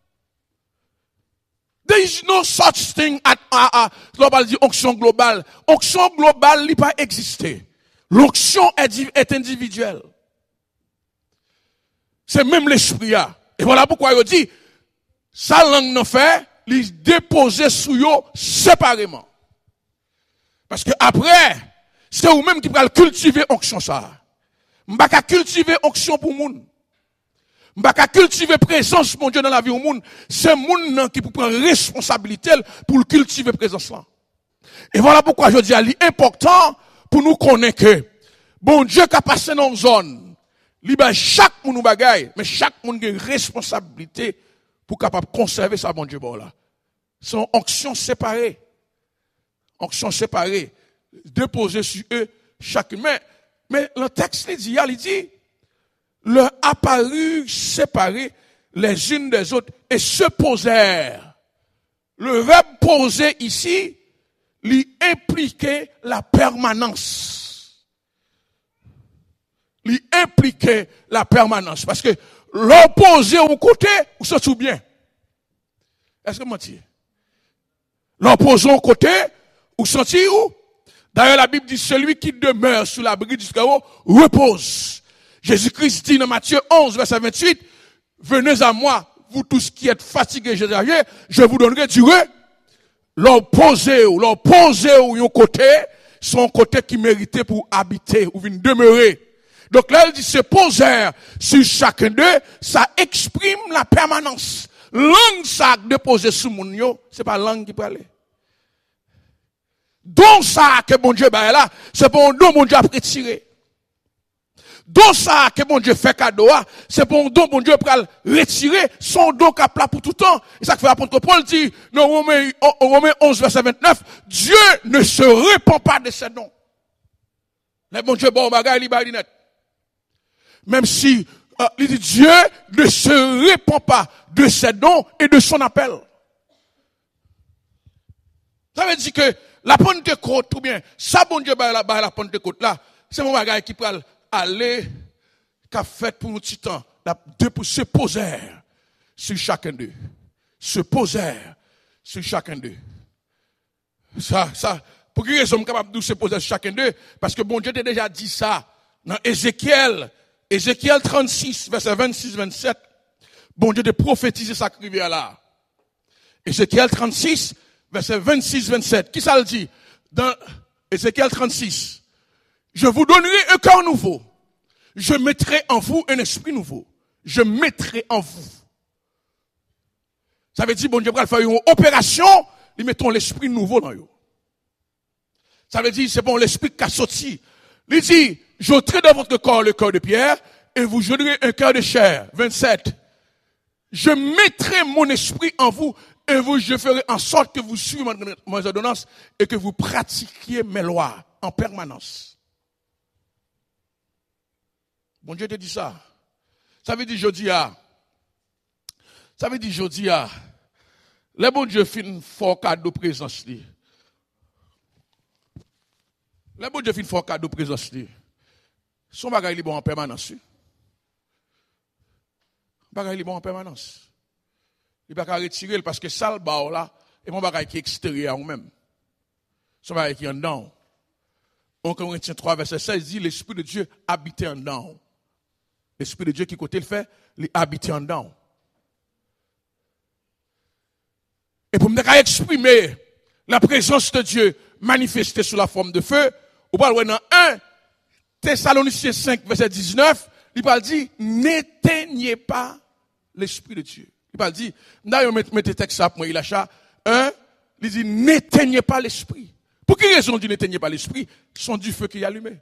There is no such thing as global dit action globale. Action globale, il pas exister. L'action est individuelle. C'est même l'esprit. Et voilà pourquoi il dit, sa langue n'en fait, il déposer sous yo séparément. Parce que après, c'est vous-même qui va cultiver onction ça. M'pa ka cultiver onction pour moun. M'pa ka cultiver présence mon Dieu dans la vie au monde, c'est moun qui peut prendre responsabilité pour cultiver présence là. Et voilà pourquoi je dis à lui important pour nous connaître que bon Dieu qui a passé dans une zone, li ba chaque moun bagay, mais chaque moun a une responsabilité pour capable conserver sa bon Dieu bon là. Son onction séparée. Onction séparée, déposée sur eux chacun. Mais le texte il dit, leur apparut séparés les unes des autres et se posèrent. Le verbe poser ici, lui impliquait la permanence. Lui impliquait la permanence. Parce que l'opposé au côté, ou se souvient bien. Est-ce que je mentis? L'opposé au côté, ou senti où? D'ailleurs, la Bible dit, celui qui demeure sous l'abri du chaos repose. Jésus-Christ dit dans Matthieu 11, verset 28, venez à moi, vous tous qui êtes fatigués, je vous donnerai du repos. L'opposé ou un côté, son côté qui méritait pour habiter ou venir demeurer. Donc là, il dit, se poser sur chacun d'eux, ça exprime la permanence. Langue ça déposé sous mon yo, c'est pas langue qui peut aller. Donc ça que bon Dieu bah là, c'est pour don bon Dieu a retiré. Donc ça que bon Dieu fait cadeau, c'est pour don bon Dieu pour retirer son don qu'a plat pour tout temps. Et ça que fait l'apôtre Paul dit dans Romains 11 verset 29, Dieu ne se répand pas de ses dons. Les bon Dieu bon bagay li bali net. Même si il dit Dieu ne se répand pas de ses dons et de son appel. Ça veut dire que la Pentecôte, ou bien, ça bon Dieu, la Pentecôte là, c'est mon bagage qui peut aller, qu'a fait pour nous titans, pour se poser sur chacun d'eux. Se poser sur chacun d'eux. Ça, pour quelle raison capable de se poser sur chacun d'eux? Parce que bon Dieu t'a déjà dit ça dans Ézéchiel 36, verset 26-27. Bon Dieu t'a prophétisé sa rivière là. Ézéchiel 36, verset 26-27. Qui ça le dit? Dans Ézéchiel 36. Je vous donnerai un cœur nouveau. Je mettrai en vous un esprit nouveau. Je mettrai en vous. Ça veut dire, bon Dieu, va faire une opération, ils mettons l'esprit nouveau dans eux. Ça veut dire, c'est bon, l'esprit qui a sorti. Il dit, j'ôterai dans votre corps le cœur de pierre, et vous donnerai un cœur de chair. 27. Je mettrai mon esprit en vous, et je ferai en sorte que vous suiviez mes ordonnances, et que vous pratiquiez mes lois en permanence. Bon Dieu te dit ça. Ça veut dire jeudi le bon Dieu fin fort cadeau présence li. Le bon Dieu fin fort cadeau présence li. Son bagay li bon en permanence. Bagay li bon en permanence. Il pas qu'à retirer parce que ça le ba là et mon bagay qui est extérieur ou même. Son bagay qui est en dedans. 1 Corinthiens 3 verset 16 dit l'esprit de Dieu habitait en dedans. L'esprit de Dieu qui côté le fait, il habite en dedans. Et pour me exprimer la présence de Dieu manifestée sous la forme de feu, on parle dans 1 Thessaloniciens 5 verset 19, il parle dit n'éteignez pas l'esprit de Dieu. Il parle dit d'ailleurs mettez texte ça pour moi il achat 1 il dit n'éteignez pas l'esprit. Pour quelle raison dit n'éteignez pas l'esprit? Sont du feu qui est allumé.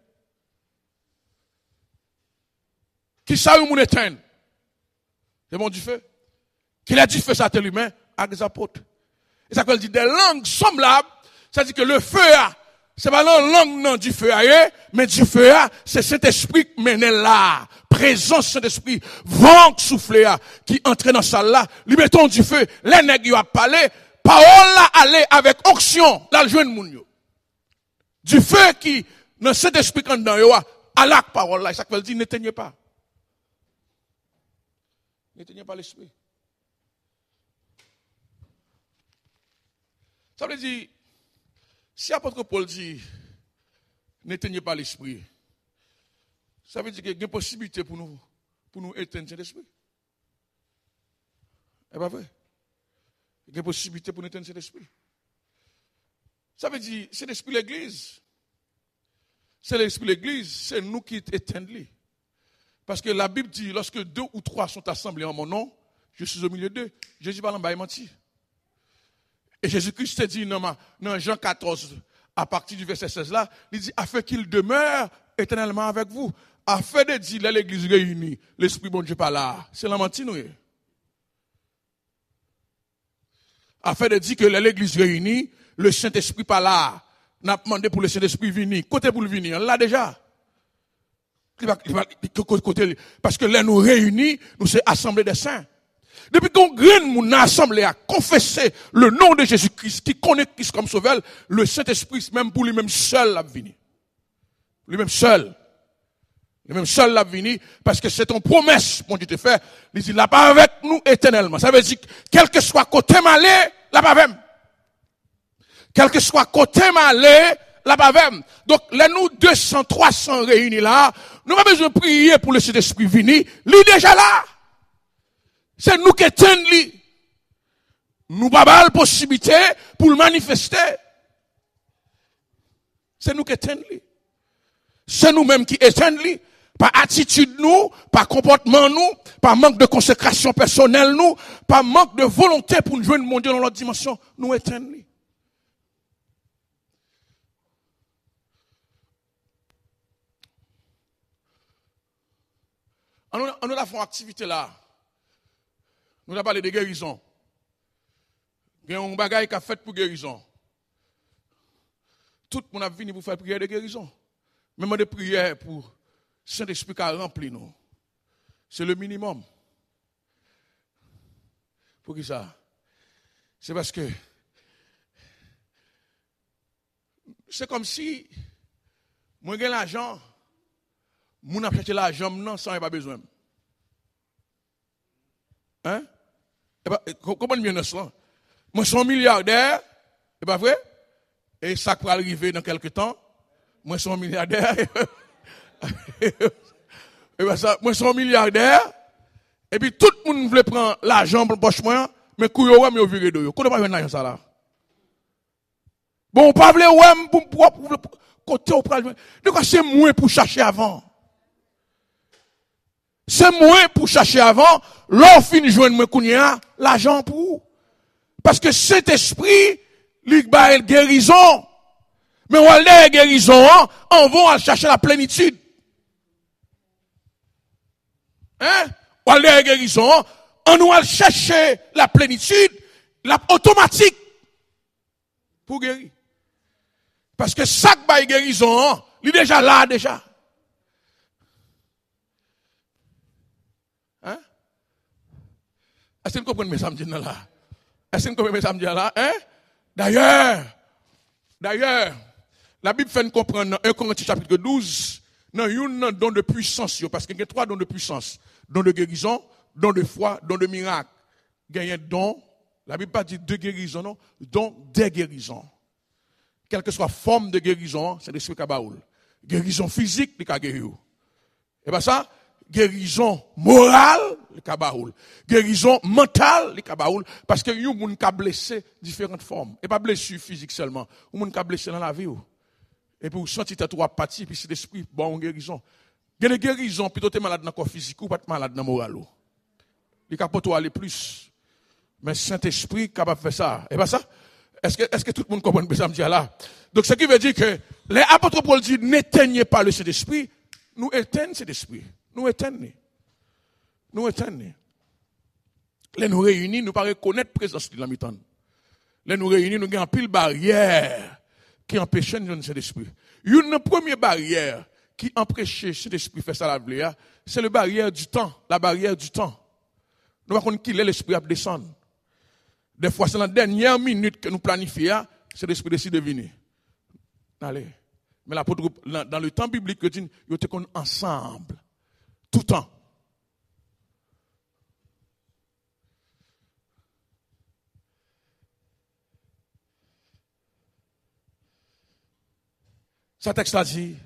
Qui ça ou moun éteindre? C'est bon du feu. Qu'il a du feu, ça tel humain, avec des apôtres. Et ça veut dire des langues semblables, ça dit que le feu c'est pas la langue non du feu mais du feu c'est cet esprit mené là. Présence Saint-Esprit, vent soufflé qui entre dans salle là, lui mettons du feu, les nègres y a parlé, parole là aller avec onction, là le joindre moun yo. Du feu qui dans cet esprit quand dans yo à la parole là, ça veut dire n'éteignez pas. N'éteignez pas l'esprit. Ça veut dire, si l'apôtre Paul dit, n'éteignez pas l'esprit, ça veut dire qu'il y a une possibilité pour nous éteindre cet esprit. C'est pas vrai? Il y a possibilité pour nous éteindre cet esprit. Ça veut dire, c'est l'esprit de l'église. C'est l'esprit de l'église, c'est nous qui éteignons. Parce que la Bible dit, lorsque 2 ou 3 sont assemblés en mon nom, je suis au milieu d'eux. Jésus parle en bas, il mentit. Et Jésus-Christ a dit dans Jean 14, à partir du verset 16 là, il dit, afin qu'il demeure éternellement avec vous. Afin de dire, là, l'église réunie, l'esprit bon Dieu pas là. C'est la mentir, nous. Afin de dire que l'église réunie, le Saint-Esprit pas là. N'a demandé pour le Saint-Esprit venir. Côté pour le venir, là déjà. Parce que là, nous réunis, nous sommes assemblés des saints. Depuis qu'on graine, nous assemblés à confesser le nom de Jésus-Christ, qui connaît Christ comme sauveur, le Saint-Esprit, même pour lui-même seul, l'a venu. Lui-même seul. Lui-même seul l'a venu, parce que c'est une promesse, mon Dieu te fait. Il dit, là pas avec nous éternellement. Ça veut dire, quel que soit côté malé, là pas avec. Quel que soit côté malé, là pas avec. Donc, là, nous 200, 300 réunis là, nous pas besoin de prier pour le Saint-Esprit venir. Lui déjà là. C'est nous qui éteignons lui. Nous pas la possibilité pour le manifester. C'est nous qui éteignons lui. C'est nous-mêmes qui éteignons lui. Par attitude nous, par comportement nous, par manque de consécration personnelle nous, par manque de volonté pour nous joindre mon Dieu dans l'autre dimension, nous éteignons lui. On a fait une activité là. Nous avons parlé de guérison. Il y a un bagage qui a fait pour guérison. Tout le monde a venu pour faire prière de guérison. Même des prières pour Saint-Esprit qui a rempli nous. C'est le minimum. Pour qui ça? C'est parce que c'est comme si moi j'ai l'argent, moi j'ai acheté l'argent non sans pas besoin. Hein? Comment mieux ça? Moi je suis un milliardaire, c'est pas vrai? Et ça peut arriver dans quelques temps. Moi je suis un milliardaire. Et ben ça, moi je suis un milliardaire. Et puis tout le monde veut prendre l'argent pour poche moi, mais couille ouais mais viré de yo. Comment pas venir ça là? Bon, pas vle ouais pour côté au pral. De quoi c'est moins pour chercher avant? C'est moins pour chercher avant, l'on finit joindre moi kounya l'argent pour. Parce que cet esprit lui ba guérison. Mais on a guérison, on va chercher la plénitude. Hein? On a guérison, on va chercher la plénitude, la automatique pour guérir. Parce que chaque bail guérison, il est déjà là déjà. Hein? Est-ce que vous comprenez mes samedis là? Est-ce que vous comprenez mes samedis là? Hein? D'ailleurs, la Bible fait nous comprendre dans 1 Corinthiens chapitre 12, dans un don de puissance, parce qu'il y a 3 dons de puissance. Don de guérison, don de foi, don de miracle. Il y a un don, la Bible pas dit de guérison, non, don des guérisons. Quelle que soit forme de guérison, c'est l'esprit Kabaoul. Guérison physique, le Kagéou. Et bien ça, guérison morale, le Kabaoul. Guérison mentale, le Kabaoul. Parce que nous, nous avons blessé différentes formes. Et pas blessure physique seulement. Nous avons blessé dans la vie. Et pour sentir ta toi partie, puis c'est l'esprit, bon, guérison. Il y a des guérisons, plutôt tu es malade dans le corps physique ou pas malade dans le moral. Il n'y a pas pour aller plus. Mais Saint-Esprit est capable de faire ça. Et bien ça, est-ce que tout le monde comprend ce que je dis là? Donc, ce qui veut dire que les apôtres Paul disent, n'éteignez pas le Saint-Esprit, nous éteignons cet esprit. Nous éteignons. Nous éteignons. Les nous réunis, nous ne pas reconnaître la présence de la mi-temps. Les nous réunis, nous avons un pile barrière qui empêche de cet esprit. Une première barrière qui empêche cet esprit de faire ça la c'est la barrière du temps. La barrière du temps. Nous ne pouvons pas qu'il est l'esprit à descendre. Des fois, c'est la dernière minute que nous planifions, c'est l'esprit décide de venir. Allez. Mais l'apôtre, dans le temps biblique, il dit, ils étaient ensemble. Tout le temps. Ce texte a dit,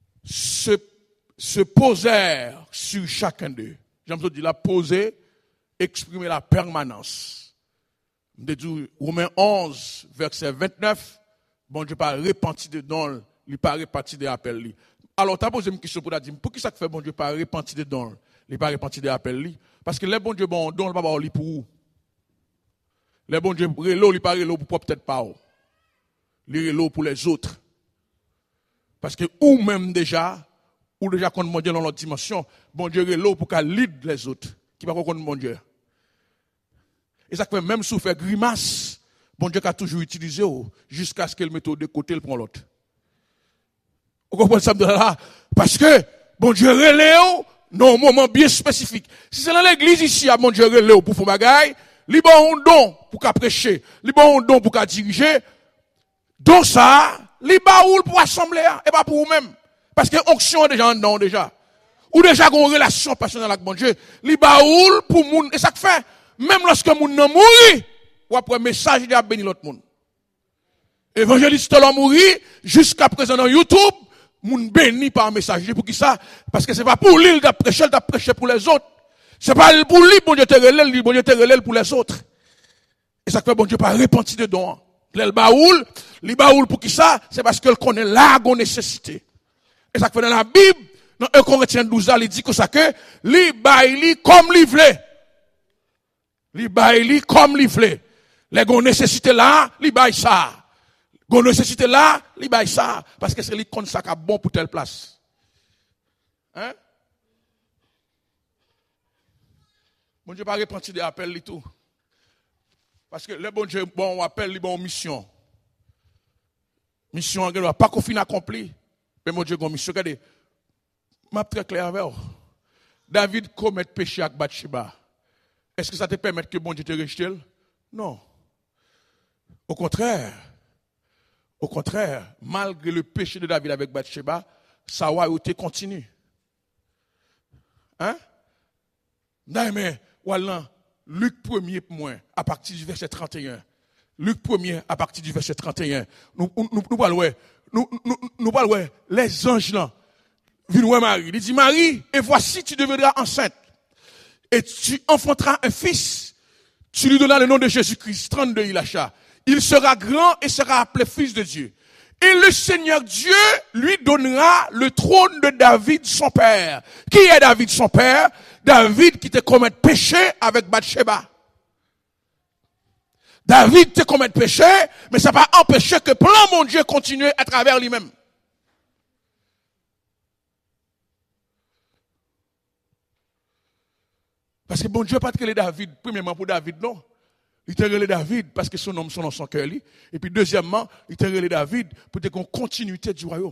se posèrent sur chacun d'eux. J'aime ça dire, la poser exprimer la permanence. Je dis, Romains 11, verset 29, bon Dieu pas repenti de dons, il pas repenti de appels. Alors, tu as posé une question pour dire, pour qui ça fait bon Dieu pas repenti de dons, il pas repenti de appels? Parce que les bon Dieu bon don, il pas bon pour vous. Les bon Dieu relo, il pas relo pour peut-être pas. Il relo pour les autres. Parce que ou même déjà qu'on mon Dieu dans l'autre dimension, bon Dieu relo pour qu'à lead les autres, qui pas connaître mon Dieu. Et ça fait même sous faire grimace, bon Dieu a toujours utilisé jusqu'à ce qu'elle mette de côté le prend l'autre. Vous comprenez ça de là? Parce que bon Dieu relève dans un moment bien spécifique. Si c'est dans l'église ici, bon Dieu relève pour faire bagaille, li bon un don pour qu'a prêcher, li bon un don pour qu'a diriger. Donc ça, li baoul pour assembler et pas pour vous-même. Parce que onction déjà en dedans déjà. Ou déjà une relation passionnelle avec bon Dieu, li baoul pour moun et ça fait même lorsque moun nan mouri, ou après message il a béni l'autre monde. Évangéliste l'ont mouri jusqu'à présent dans YouTube, moun béni par message pour qui ça? Parce que c'est pas pour lui il a prêché pour les autres. C'est pas pour lui bon Dieu te relève pour les autres. Et ça fait bon Dieu pas repenti dedans. Le baoul pour qui ça? C'est parce qu'elle connaît la nécessité. Et ça fait dans la Bible, dans 1 Corinthiens 12, il dit que ça que, li baili comme li vle. Li baili comme li vle. Les gon nécessité là, li bail ça. Gon nécessité là, li bail ça. Parce que c'est li kon ça qui bon pour telle place. Hein? Bon Dieu pas repenti des appels li tout. Parce que le bon Dieu, bon, on appelle li bon mission. Mission, on n'a pas qu'on fin accompli. Mais mon Dieu, bon mission, regardez. Je suis très clair avec vous. David commet péché avec Bathsheba. Est-ce que ça te permet que bon Dieu te rejette? Non. Au contraire, malgré le péché de David avec Bathsheba, sa royauté continue. Hein? Non, mais, voilà. Luc 1er pour moi, à partir du verset 31. Luc 1er, à partir du verset 31. Nous parlons, les anges là, viennent voir Marie. Il dit, Marie, et voici, tu deviendras enceinte. Et tu enfanteras un fils. Tu lui donneras le nom de Jésus-Christ, 32 Ilacha. Il sera grand et sera appelé fils de Dieu. Et le Seigneur Dieu lui donnera le trône de David, son père. Qui est David, son père? David qui te commet péché avec Bathsheba. David te commet péché, mais ça va empêcher que plan mon Dieu continue à travers lui-même. Parce que bon Dieu pas te relé David, premièrement pour David, non. Il te relé David parce que son nom son dans son cœur. Et puis deuxièmement, il te relé David pour te qu'on continuité du royaume.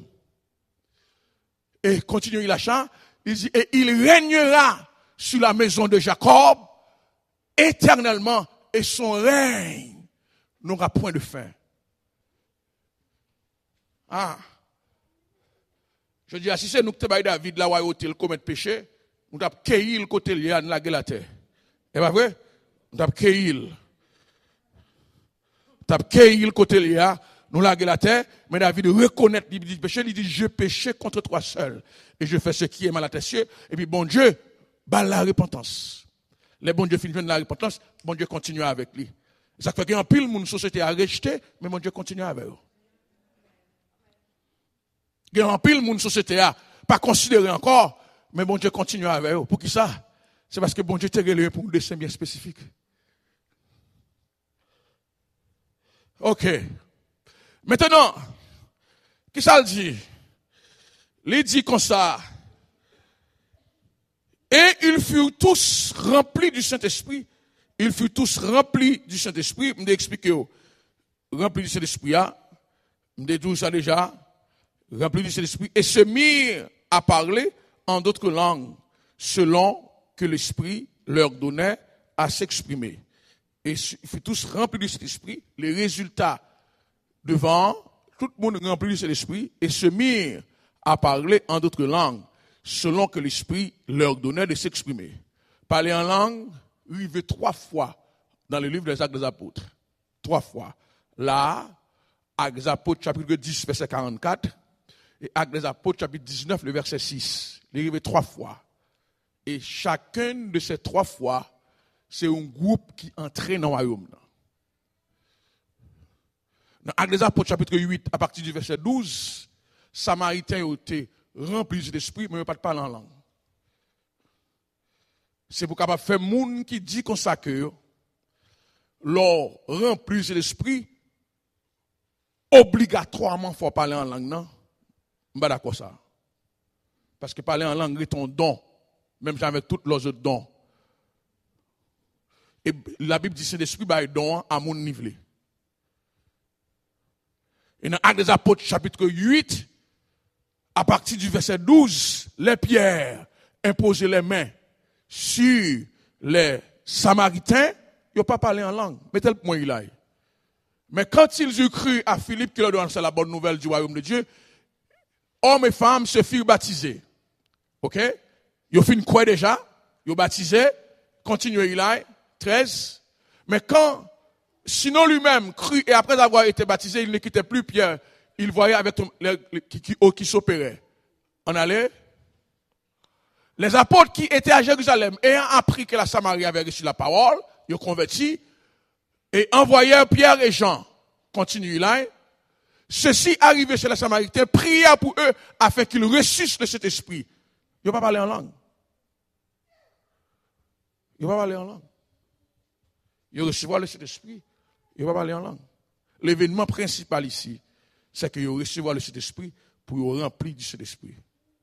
Et continue il achat, il dit, et il régnera sur la maison de Jacob éternellement et son règne n'aura point de fin. Ah. Je dis, si c'est nous qui te baillons David, la royauté, le commet péché, nous avons cueilli le côté lié à la terre. C'est pas vrai? Nous avons cueilli. Nous avons cueilli le côté lié à nous la terre, mais David reconnaît, il dit péché, il dit, je péché contre toi seul, et je fais ce qui est mal à tes cieux, et puis bon Dieu, bah la repentance. Les bon Dieu finissent de la repentance, bon Dieu continue avec lui. Ça fait qu'en pile, mon société a rejeté, mais mon Dieu continue avec eux. En pile, mon société a pas considéré encore, mais bon Dieu continue avec eux. Pour qui ça? C'est parce que bon Dieu t'a réglé pour un dessin bien spécifique. Ok. Maintenant, qui ça le dit? Il dit comme ça. Et ils furent tous remplis du Saint-Esprit. Ils furent tous remplis du Saint-Esprit. Je vais expliquer. Remplis du Saint-Esprit. Je vais dire ça déjà. Remplis du Saint-Esprit. Et se mirent à parler en d'autres langues, selon que l'Esprit leur donnait à s'exprimer. Et ils furent tous remplis du Saint-Esprit. Les résultats devant, tout le monde rempli du Saint-Esprit et se mirent à parler en d'autres langues, selon que l'Esprit leur donnait de s'exprimer. Parler en langue, arrivé 3 fois dans le livre des Actes des Apôtres. 3 fois. Là, Actes des Apôtres, chapitre 10, verset 44, et Actes des Apôtres, chapitre 19, le verset 6. Il est arrivé 3 fois. Et chacune de ces 3 fois, c'est un groupe qui entrait dans le royaume. Dans Actes des Apôtres, chapitre 8, à partir du verset 12, Samaritains ont été remplis d'esprit, mais ils ne pas parler en langue. C'est pour capable faire moun qui dit comme ça que leur remplis d'esprit, obligatoirement, il faut parler en langue, non? Je ne suis pas d'accord ça. Parce que parler en langue est ton don, même avec tous les autres dons. Et la Bible dit que l'esprit a un don à mon niveau. Et dans Actes des Apôtres, chapitre 8, à partir du verset 12, les pierres imposaient les mains sur les Samaritains, ils n'ont pas parlé en langue. Mettez le point là. Mais quand ils eurent cru à Philippe qui leur annonçait la bonne nouvelle du royaume de Dieu, hommes et femmes se firent baptiser. OK? Ils ont fait une croix déjà, ils ont baptisé, continuez là, 13. Mais quand Sinon lui-même crut et après avoir été baptisé, il ne quittait plus Pierre. Il voyait avec qui s'opérait. On allait. Les apôtres qui étaient à Jérusalem, ayant appris que la Samarie avait reçu la parole, ils ont converti et envoyèrent Pierre et Jean. Continue là. Ceux-ci arrivés chez les Samaritains, prièrent pour eux afin qu'ils reçussent de cet esprit. Ils n'ont pas parlé en langue. Ils n'ont pas parlé en langue. Ils recevront le Saint-Esprit. Ils ne vont pas parler en langue. L'événement principal ici, c'est qu'ils recevront le Saint-Esprit pour être remplis du Saint-Esprit.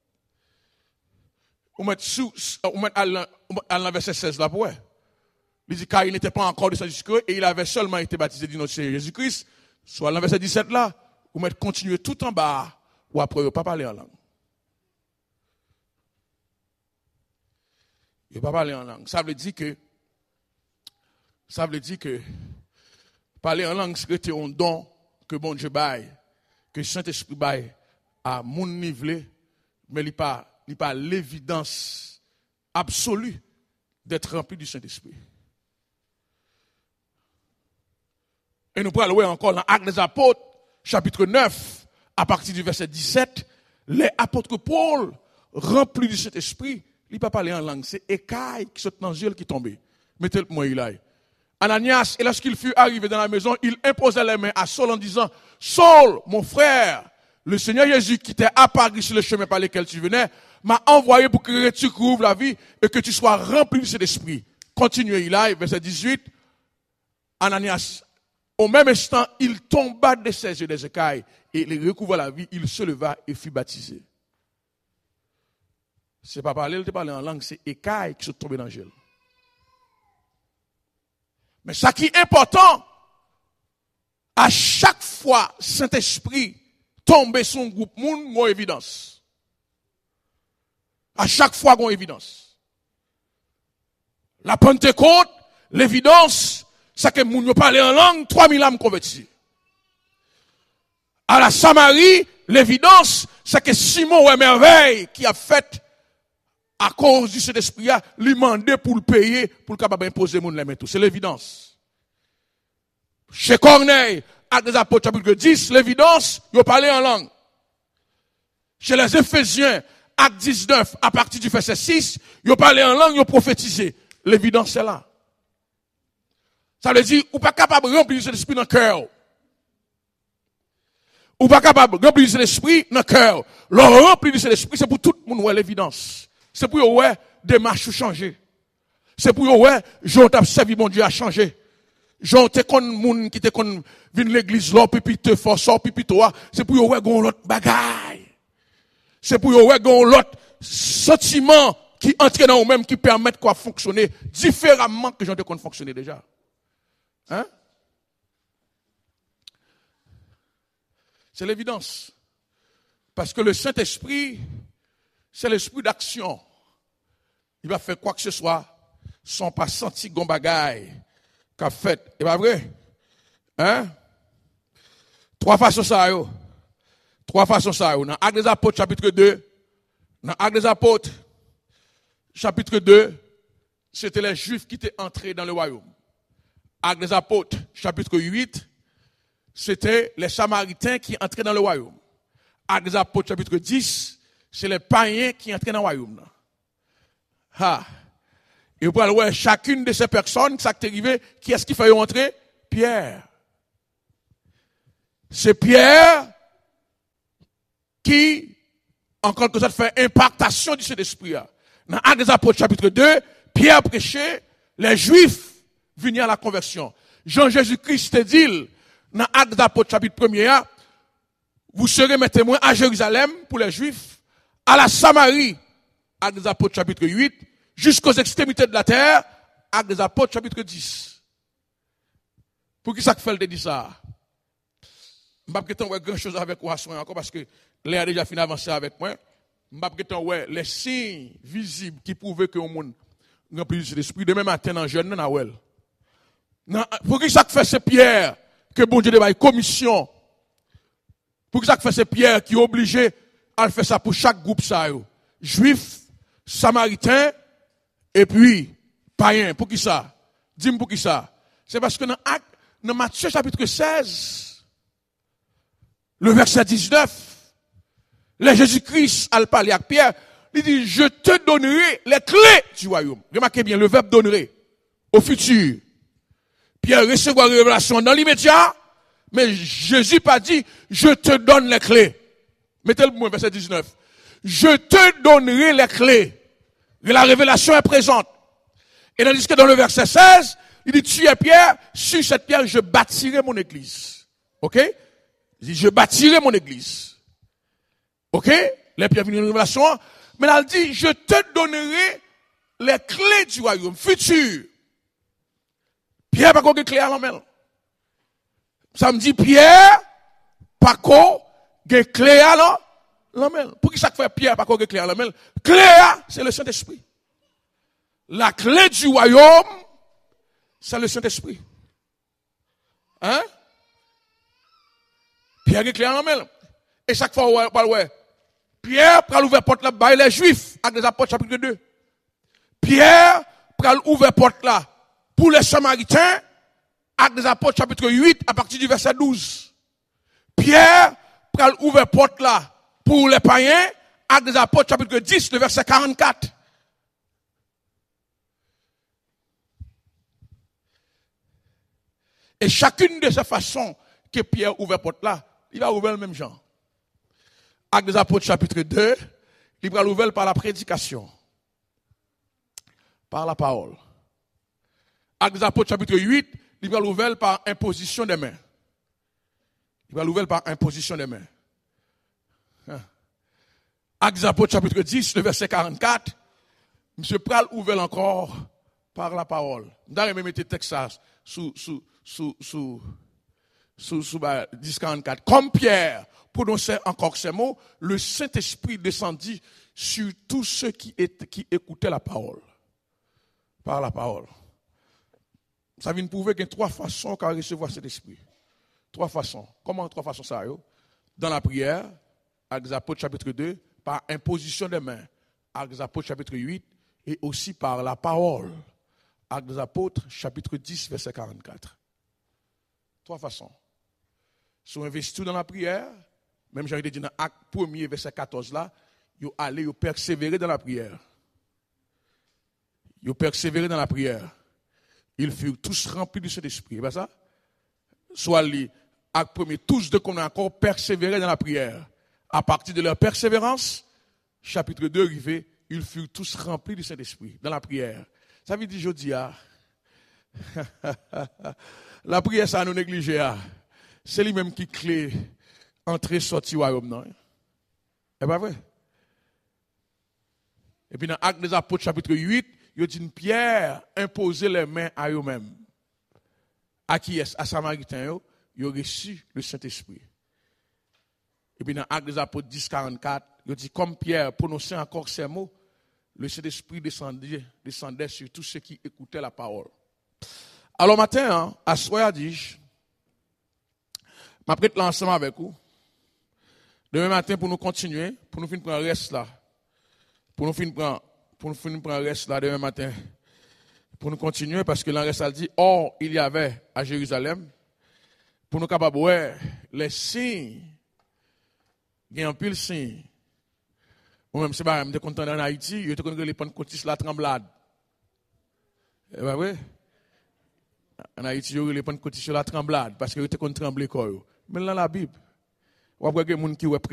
On met à la verset 16 là pour. Il dit car il n'était pas encore de Saint-Esprit et il avait seulement été baptisé du nom de Jésus-Christ. Soit à la verset 17 là, on met continuer tout en bas ou après ne pas parler en langue. Il ne va pas parler en langue. Ça veut dire que parler en langue, c'est un don que bon Dieu baille, que Saint-Esprit baille à mon niveau, mais il n'y a pas l'évidence absolue d'être rempli du Saint-Esprit. Et nous pourrons aller encore dans Actes des Apôtres, chapitre 9, à partir du verset 17, les apôtres Paul, remplis du Saint-Esprit, il ne peut pas parler en langue, c'est écaille qui saute dans le ciel qui tombe. Mettez le point là. Ananias, et lorsqu'il fut arrivé dans la maison, il imposa les mains à Saul en disant, Saul, mon frère, le Seigneur Jésus qui t'est apparu sur le chemin par lequel tu venais, m'a envoyé pour que tu couvres la vie et que tu sois rempli de cet esprit. Continuez là, verset 18. Ananias, au même instant, il tomba de ses yeux des écailles et il recouvra la vie, il se leva et fut baptisé. C'est pas parler, il te parle en langue, c'est écailles qui sont tombées dans le gel. Mais ce qui est important, à chaque fois, Saint-Esprit tombe sur un groupe moun, il y a évidence. À chaque fois, il y a évidence. La Pentecôte, l'évidence, c'est que moun yo parle en langue, 3000 âmes converties. À la Samarie, l'évidence, c'est que Simon ou merveille qui a fait à cause du Saint-Esprit, lui demander pour le payer, pour le capable imposer moun les mains tout. C'est l'évidence. Chez Corneille, Actes des Apôtres, chapitre 10, l'évidence, il parlait en langue. Chez les Éphésiens, Actes 19, à partir du verset 6, il parlait en langue, il prophétisé. L'évidence est là. Ça veut dire, ou pas capable de remplir l'esprit dans le cœur. Ou pas capable de remplir l'esprit dans le cœur. Le remplir de l'esprit, c'est pour tout le monde, ouais, l'évidence. C'est pour ouais, démarche changer. C'est pour ouais, j'en t'ai servi mon Dieu à changer. J'en t'ai con moun qui te con vin l'église là, pipi te force, pipi toi. C'est pour ouais, gon l'autre bagaille. C'est pour ouais, gon l'autre sentiment qui entre dans vous-même, qui permettent quoi fonctionner différemment que j'en t'ai con fonctionner déjà. Hein? C'est l'évidence. Parce que le Saint-Esprit, c'est l'esprit d'action. Il va faire quoi que ce soit sans pas sentir gon bagaille qu'a fait. C'est pas vrai? Hein? Trois façons ça yo. Trois façons ça yo. Dans Actes des Apôtres chapitre 2, dans Actes des Apôtres chapitre 2, c'était les Juifs qui étaient entrés dans le royaume. Actes des Apôtres chapitre 8, c'était les Samaritains qui entraient dans le royaume. Actes des Apôtres chapitre 10, c'est les païens qui entraient dans le royaume. Et vous pouvez voir chacune de ces personnes, ça qui est arrivé, qui est-ce qui fait entrer? Pierre. C'est Pierre qui, en quelque sorte, fait impactation du Saint-Esprit. Dans Actes des Apôtres, chapitre 2, Pierre prêchait, les Juifs venaient à la conversion. Jean-Jésus-Christ dit, dans Actes des Apôtres, chapitre 1er, vous serez mes témoins à Jérusalem pour les Juifs, à la Samarie, Actes des Apôtres, chapitre 8, jusqu'aux extrémités de la terre, Actes des Apôtres, chapitre 10. Pour qui ça fait le dit ça? Je ne vais pas grand chose avec vous encore parce que l'air a déjà fini d'avancer avec moi. Je ne vais pas les signes visibles qui prouvent que le monde rempli de l'esprit. Demain matin, dans le jeune, pour qui ça fait c'est Pierre que bon Dieu débaille commission? Pour qui ça fait c'est Pierre qui est obligé à faire ça pour chaque groupe ça? Juifs, Samaritains, et puis païens. Pour qui ça? Dis-moi pour qui ça? C'est parce que dans Matthieu chapitre 16, le verset 19, le Jésus-Christ a parlé avec Pierre, il dit, je te donnerai les clés du royaume. Remarquez bien, le verbe donnerai au futur. Pierre recevra la révélation dans l'immédiat, mais Jésus pas dit, je te donne les clés. Mettez le mot, verset 19. Je te donnerai les clés. Et la révélation est présente. Et tandis que dans le verset 16, il dit, tu es Pierre, sur cette pierre, je bâtirai mon église. Ok? Il dit, je bâtirai mon église. Ok? Les pierres viennent une révélation. Mais là, il dit, je te donnerai les clés du royaume futur. Pierre, pas qu'on clé à la main. Ça me dit, Pierre, pas qu'on clé à la main. Pour qui ça fait Pierre, pas qu'on clé à la main? Clé, c'est le Saint-Esprit. La clé du royaume, c'est le Saint-Esprit. Hein? Pierre est clair en main. Et chaque fois, on parle, Pierre prend l'ouvert porte là, bas les Juifs, avec les apôtres chapitre 2. Pierre prend l'ouvert porte là, pour les Samaritains, avec les apôtres chapitre 8, à partir du verset 12. Pierre prend l'ouvert porte là, pour les païens, avec les apôtres chapitre 10, le verset 44. Et chacune de ces façons que Pierre ouvre porte là, il va ouvrir le même genre. Actes des Apôtres chapitre 2, il va l'ouvrir par la prédication. Par la parole. Actes des Apôtres chapitre 8, il va l'ouvrir par imposition des mains. Il va l'ouvrir par imposition des mains. Actes des Apôtres chapitre 10, le verset 44, M. Pral ouvert encore par la parole. D'ailleurs, même mettre texte sous 10-44. Comme Pierre prononçait encore ces mots, le Saint-Esprit descendit sur tous ceux qui écoutaient la parole. Par la parole. Ça vient prouver qu'il y a trois façons qu'à recevoir cet esprit. Trois façons. Comment trois façons ça? Dans la prière, Actes des Apôtres chapitre 2, par imposition des mains, Actes des Apôtres chapitre 8, et aussi par la parole. Actes des Apôtres chapitre 10, verset 44. Trois façons. Sont investis dans la prière, même j'ai dit dans Acte 1er, verset 14 là, ils allaient persévérer dans la prière. Ils persévéraient dans la prière. Ils furent tous remplis du Saint-Esprit. C'est pas ça? Soit les Acte 1er, tous deux qu'on a encore persévéré dans la prière. À partir de leur persévérance, chapitre 2 arrivé, ils furent tous remplis du Saint-Esprit dans la prière. Ça veut dire, je dis, la prière, ça nous négliger. C'est lui-même qui clé entrée, sortie, royaume, non? C'est pas vrai? Et puis dans Actes des Apôtres, chapitre 8, il dit Pierre imposer les mains à eux-mêmes. À qui est-ce? À Samaritains, ils ont reçu le Saint-Esprit. Et puis dans Actes des Apôtres 10, 44, il dit comme Pierre prononçait encore ces mots, le Saint-Esprit descendait sur tous ceux qui écoutaient la parole. Alors matin, à soir, dis-je, je vais l'ensemble avec vous. Demain matin, pour nous continuer, pour nous finir prendre reste là. Pour nous finir prendre reste là demain matin. Pour nous continuer, parce que l'en reste, elle dit, or, il y avait à Jérusalem, pour nous capables, ouais, les signes, il y a un pile signe. Moi-même, c'est pas, je suis content en Haïti, je suis content que les pentecôtistes la tremblade. Eh ben oui. En Haïti, il y a les pentecôtistes sur la tremblade parce que ils étaient contre trembler quoi. Mais dans la Bible, on voit que les gens qui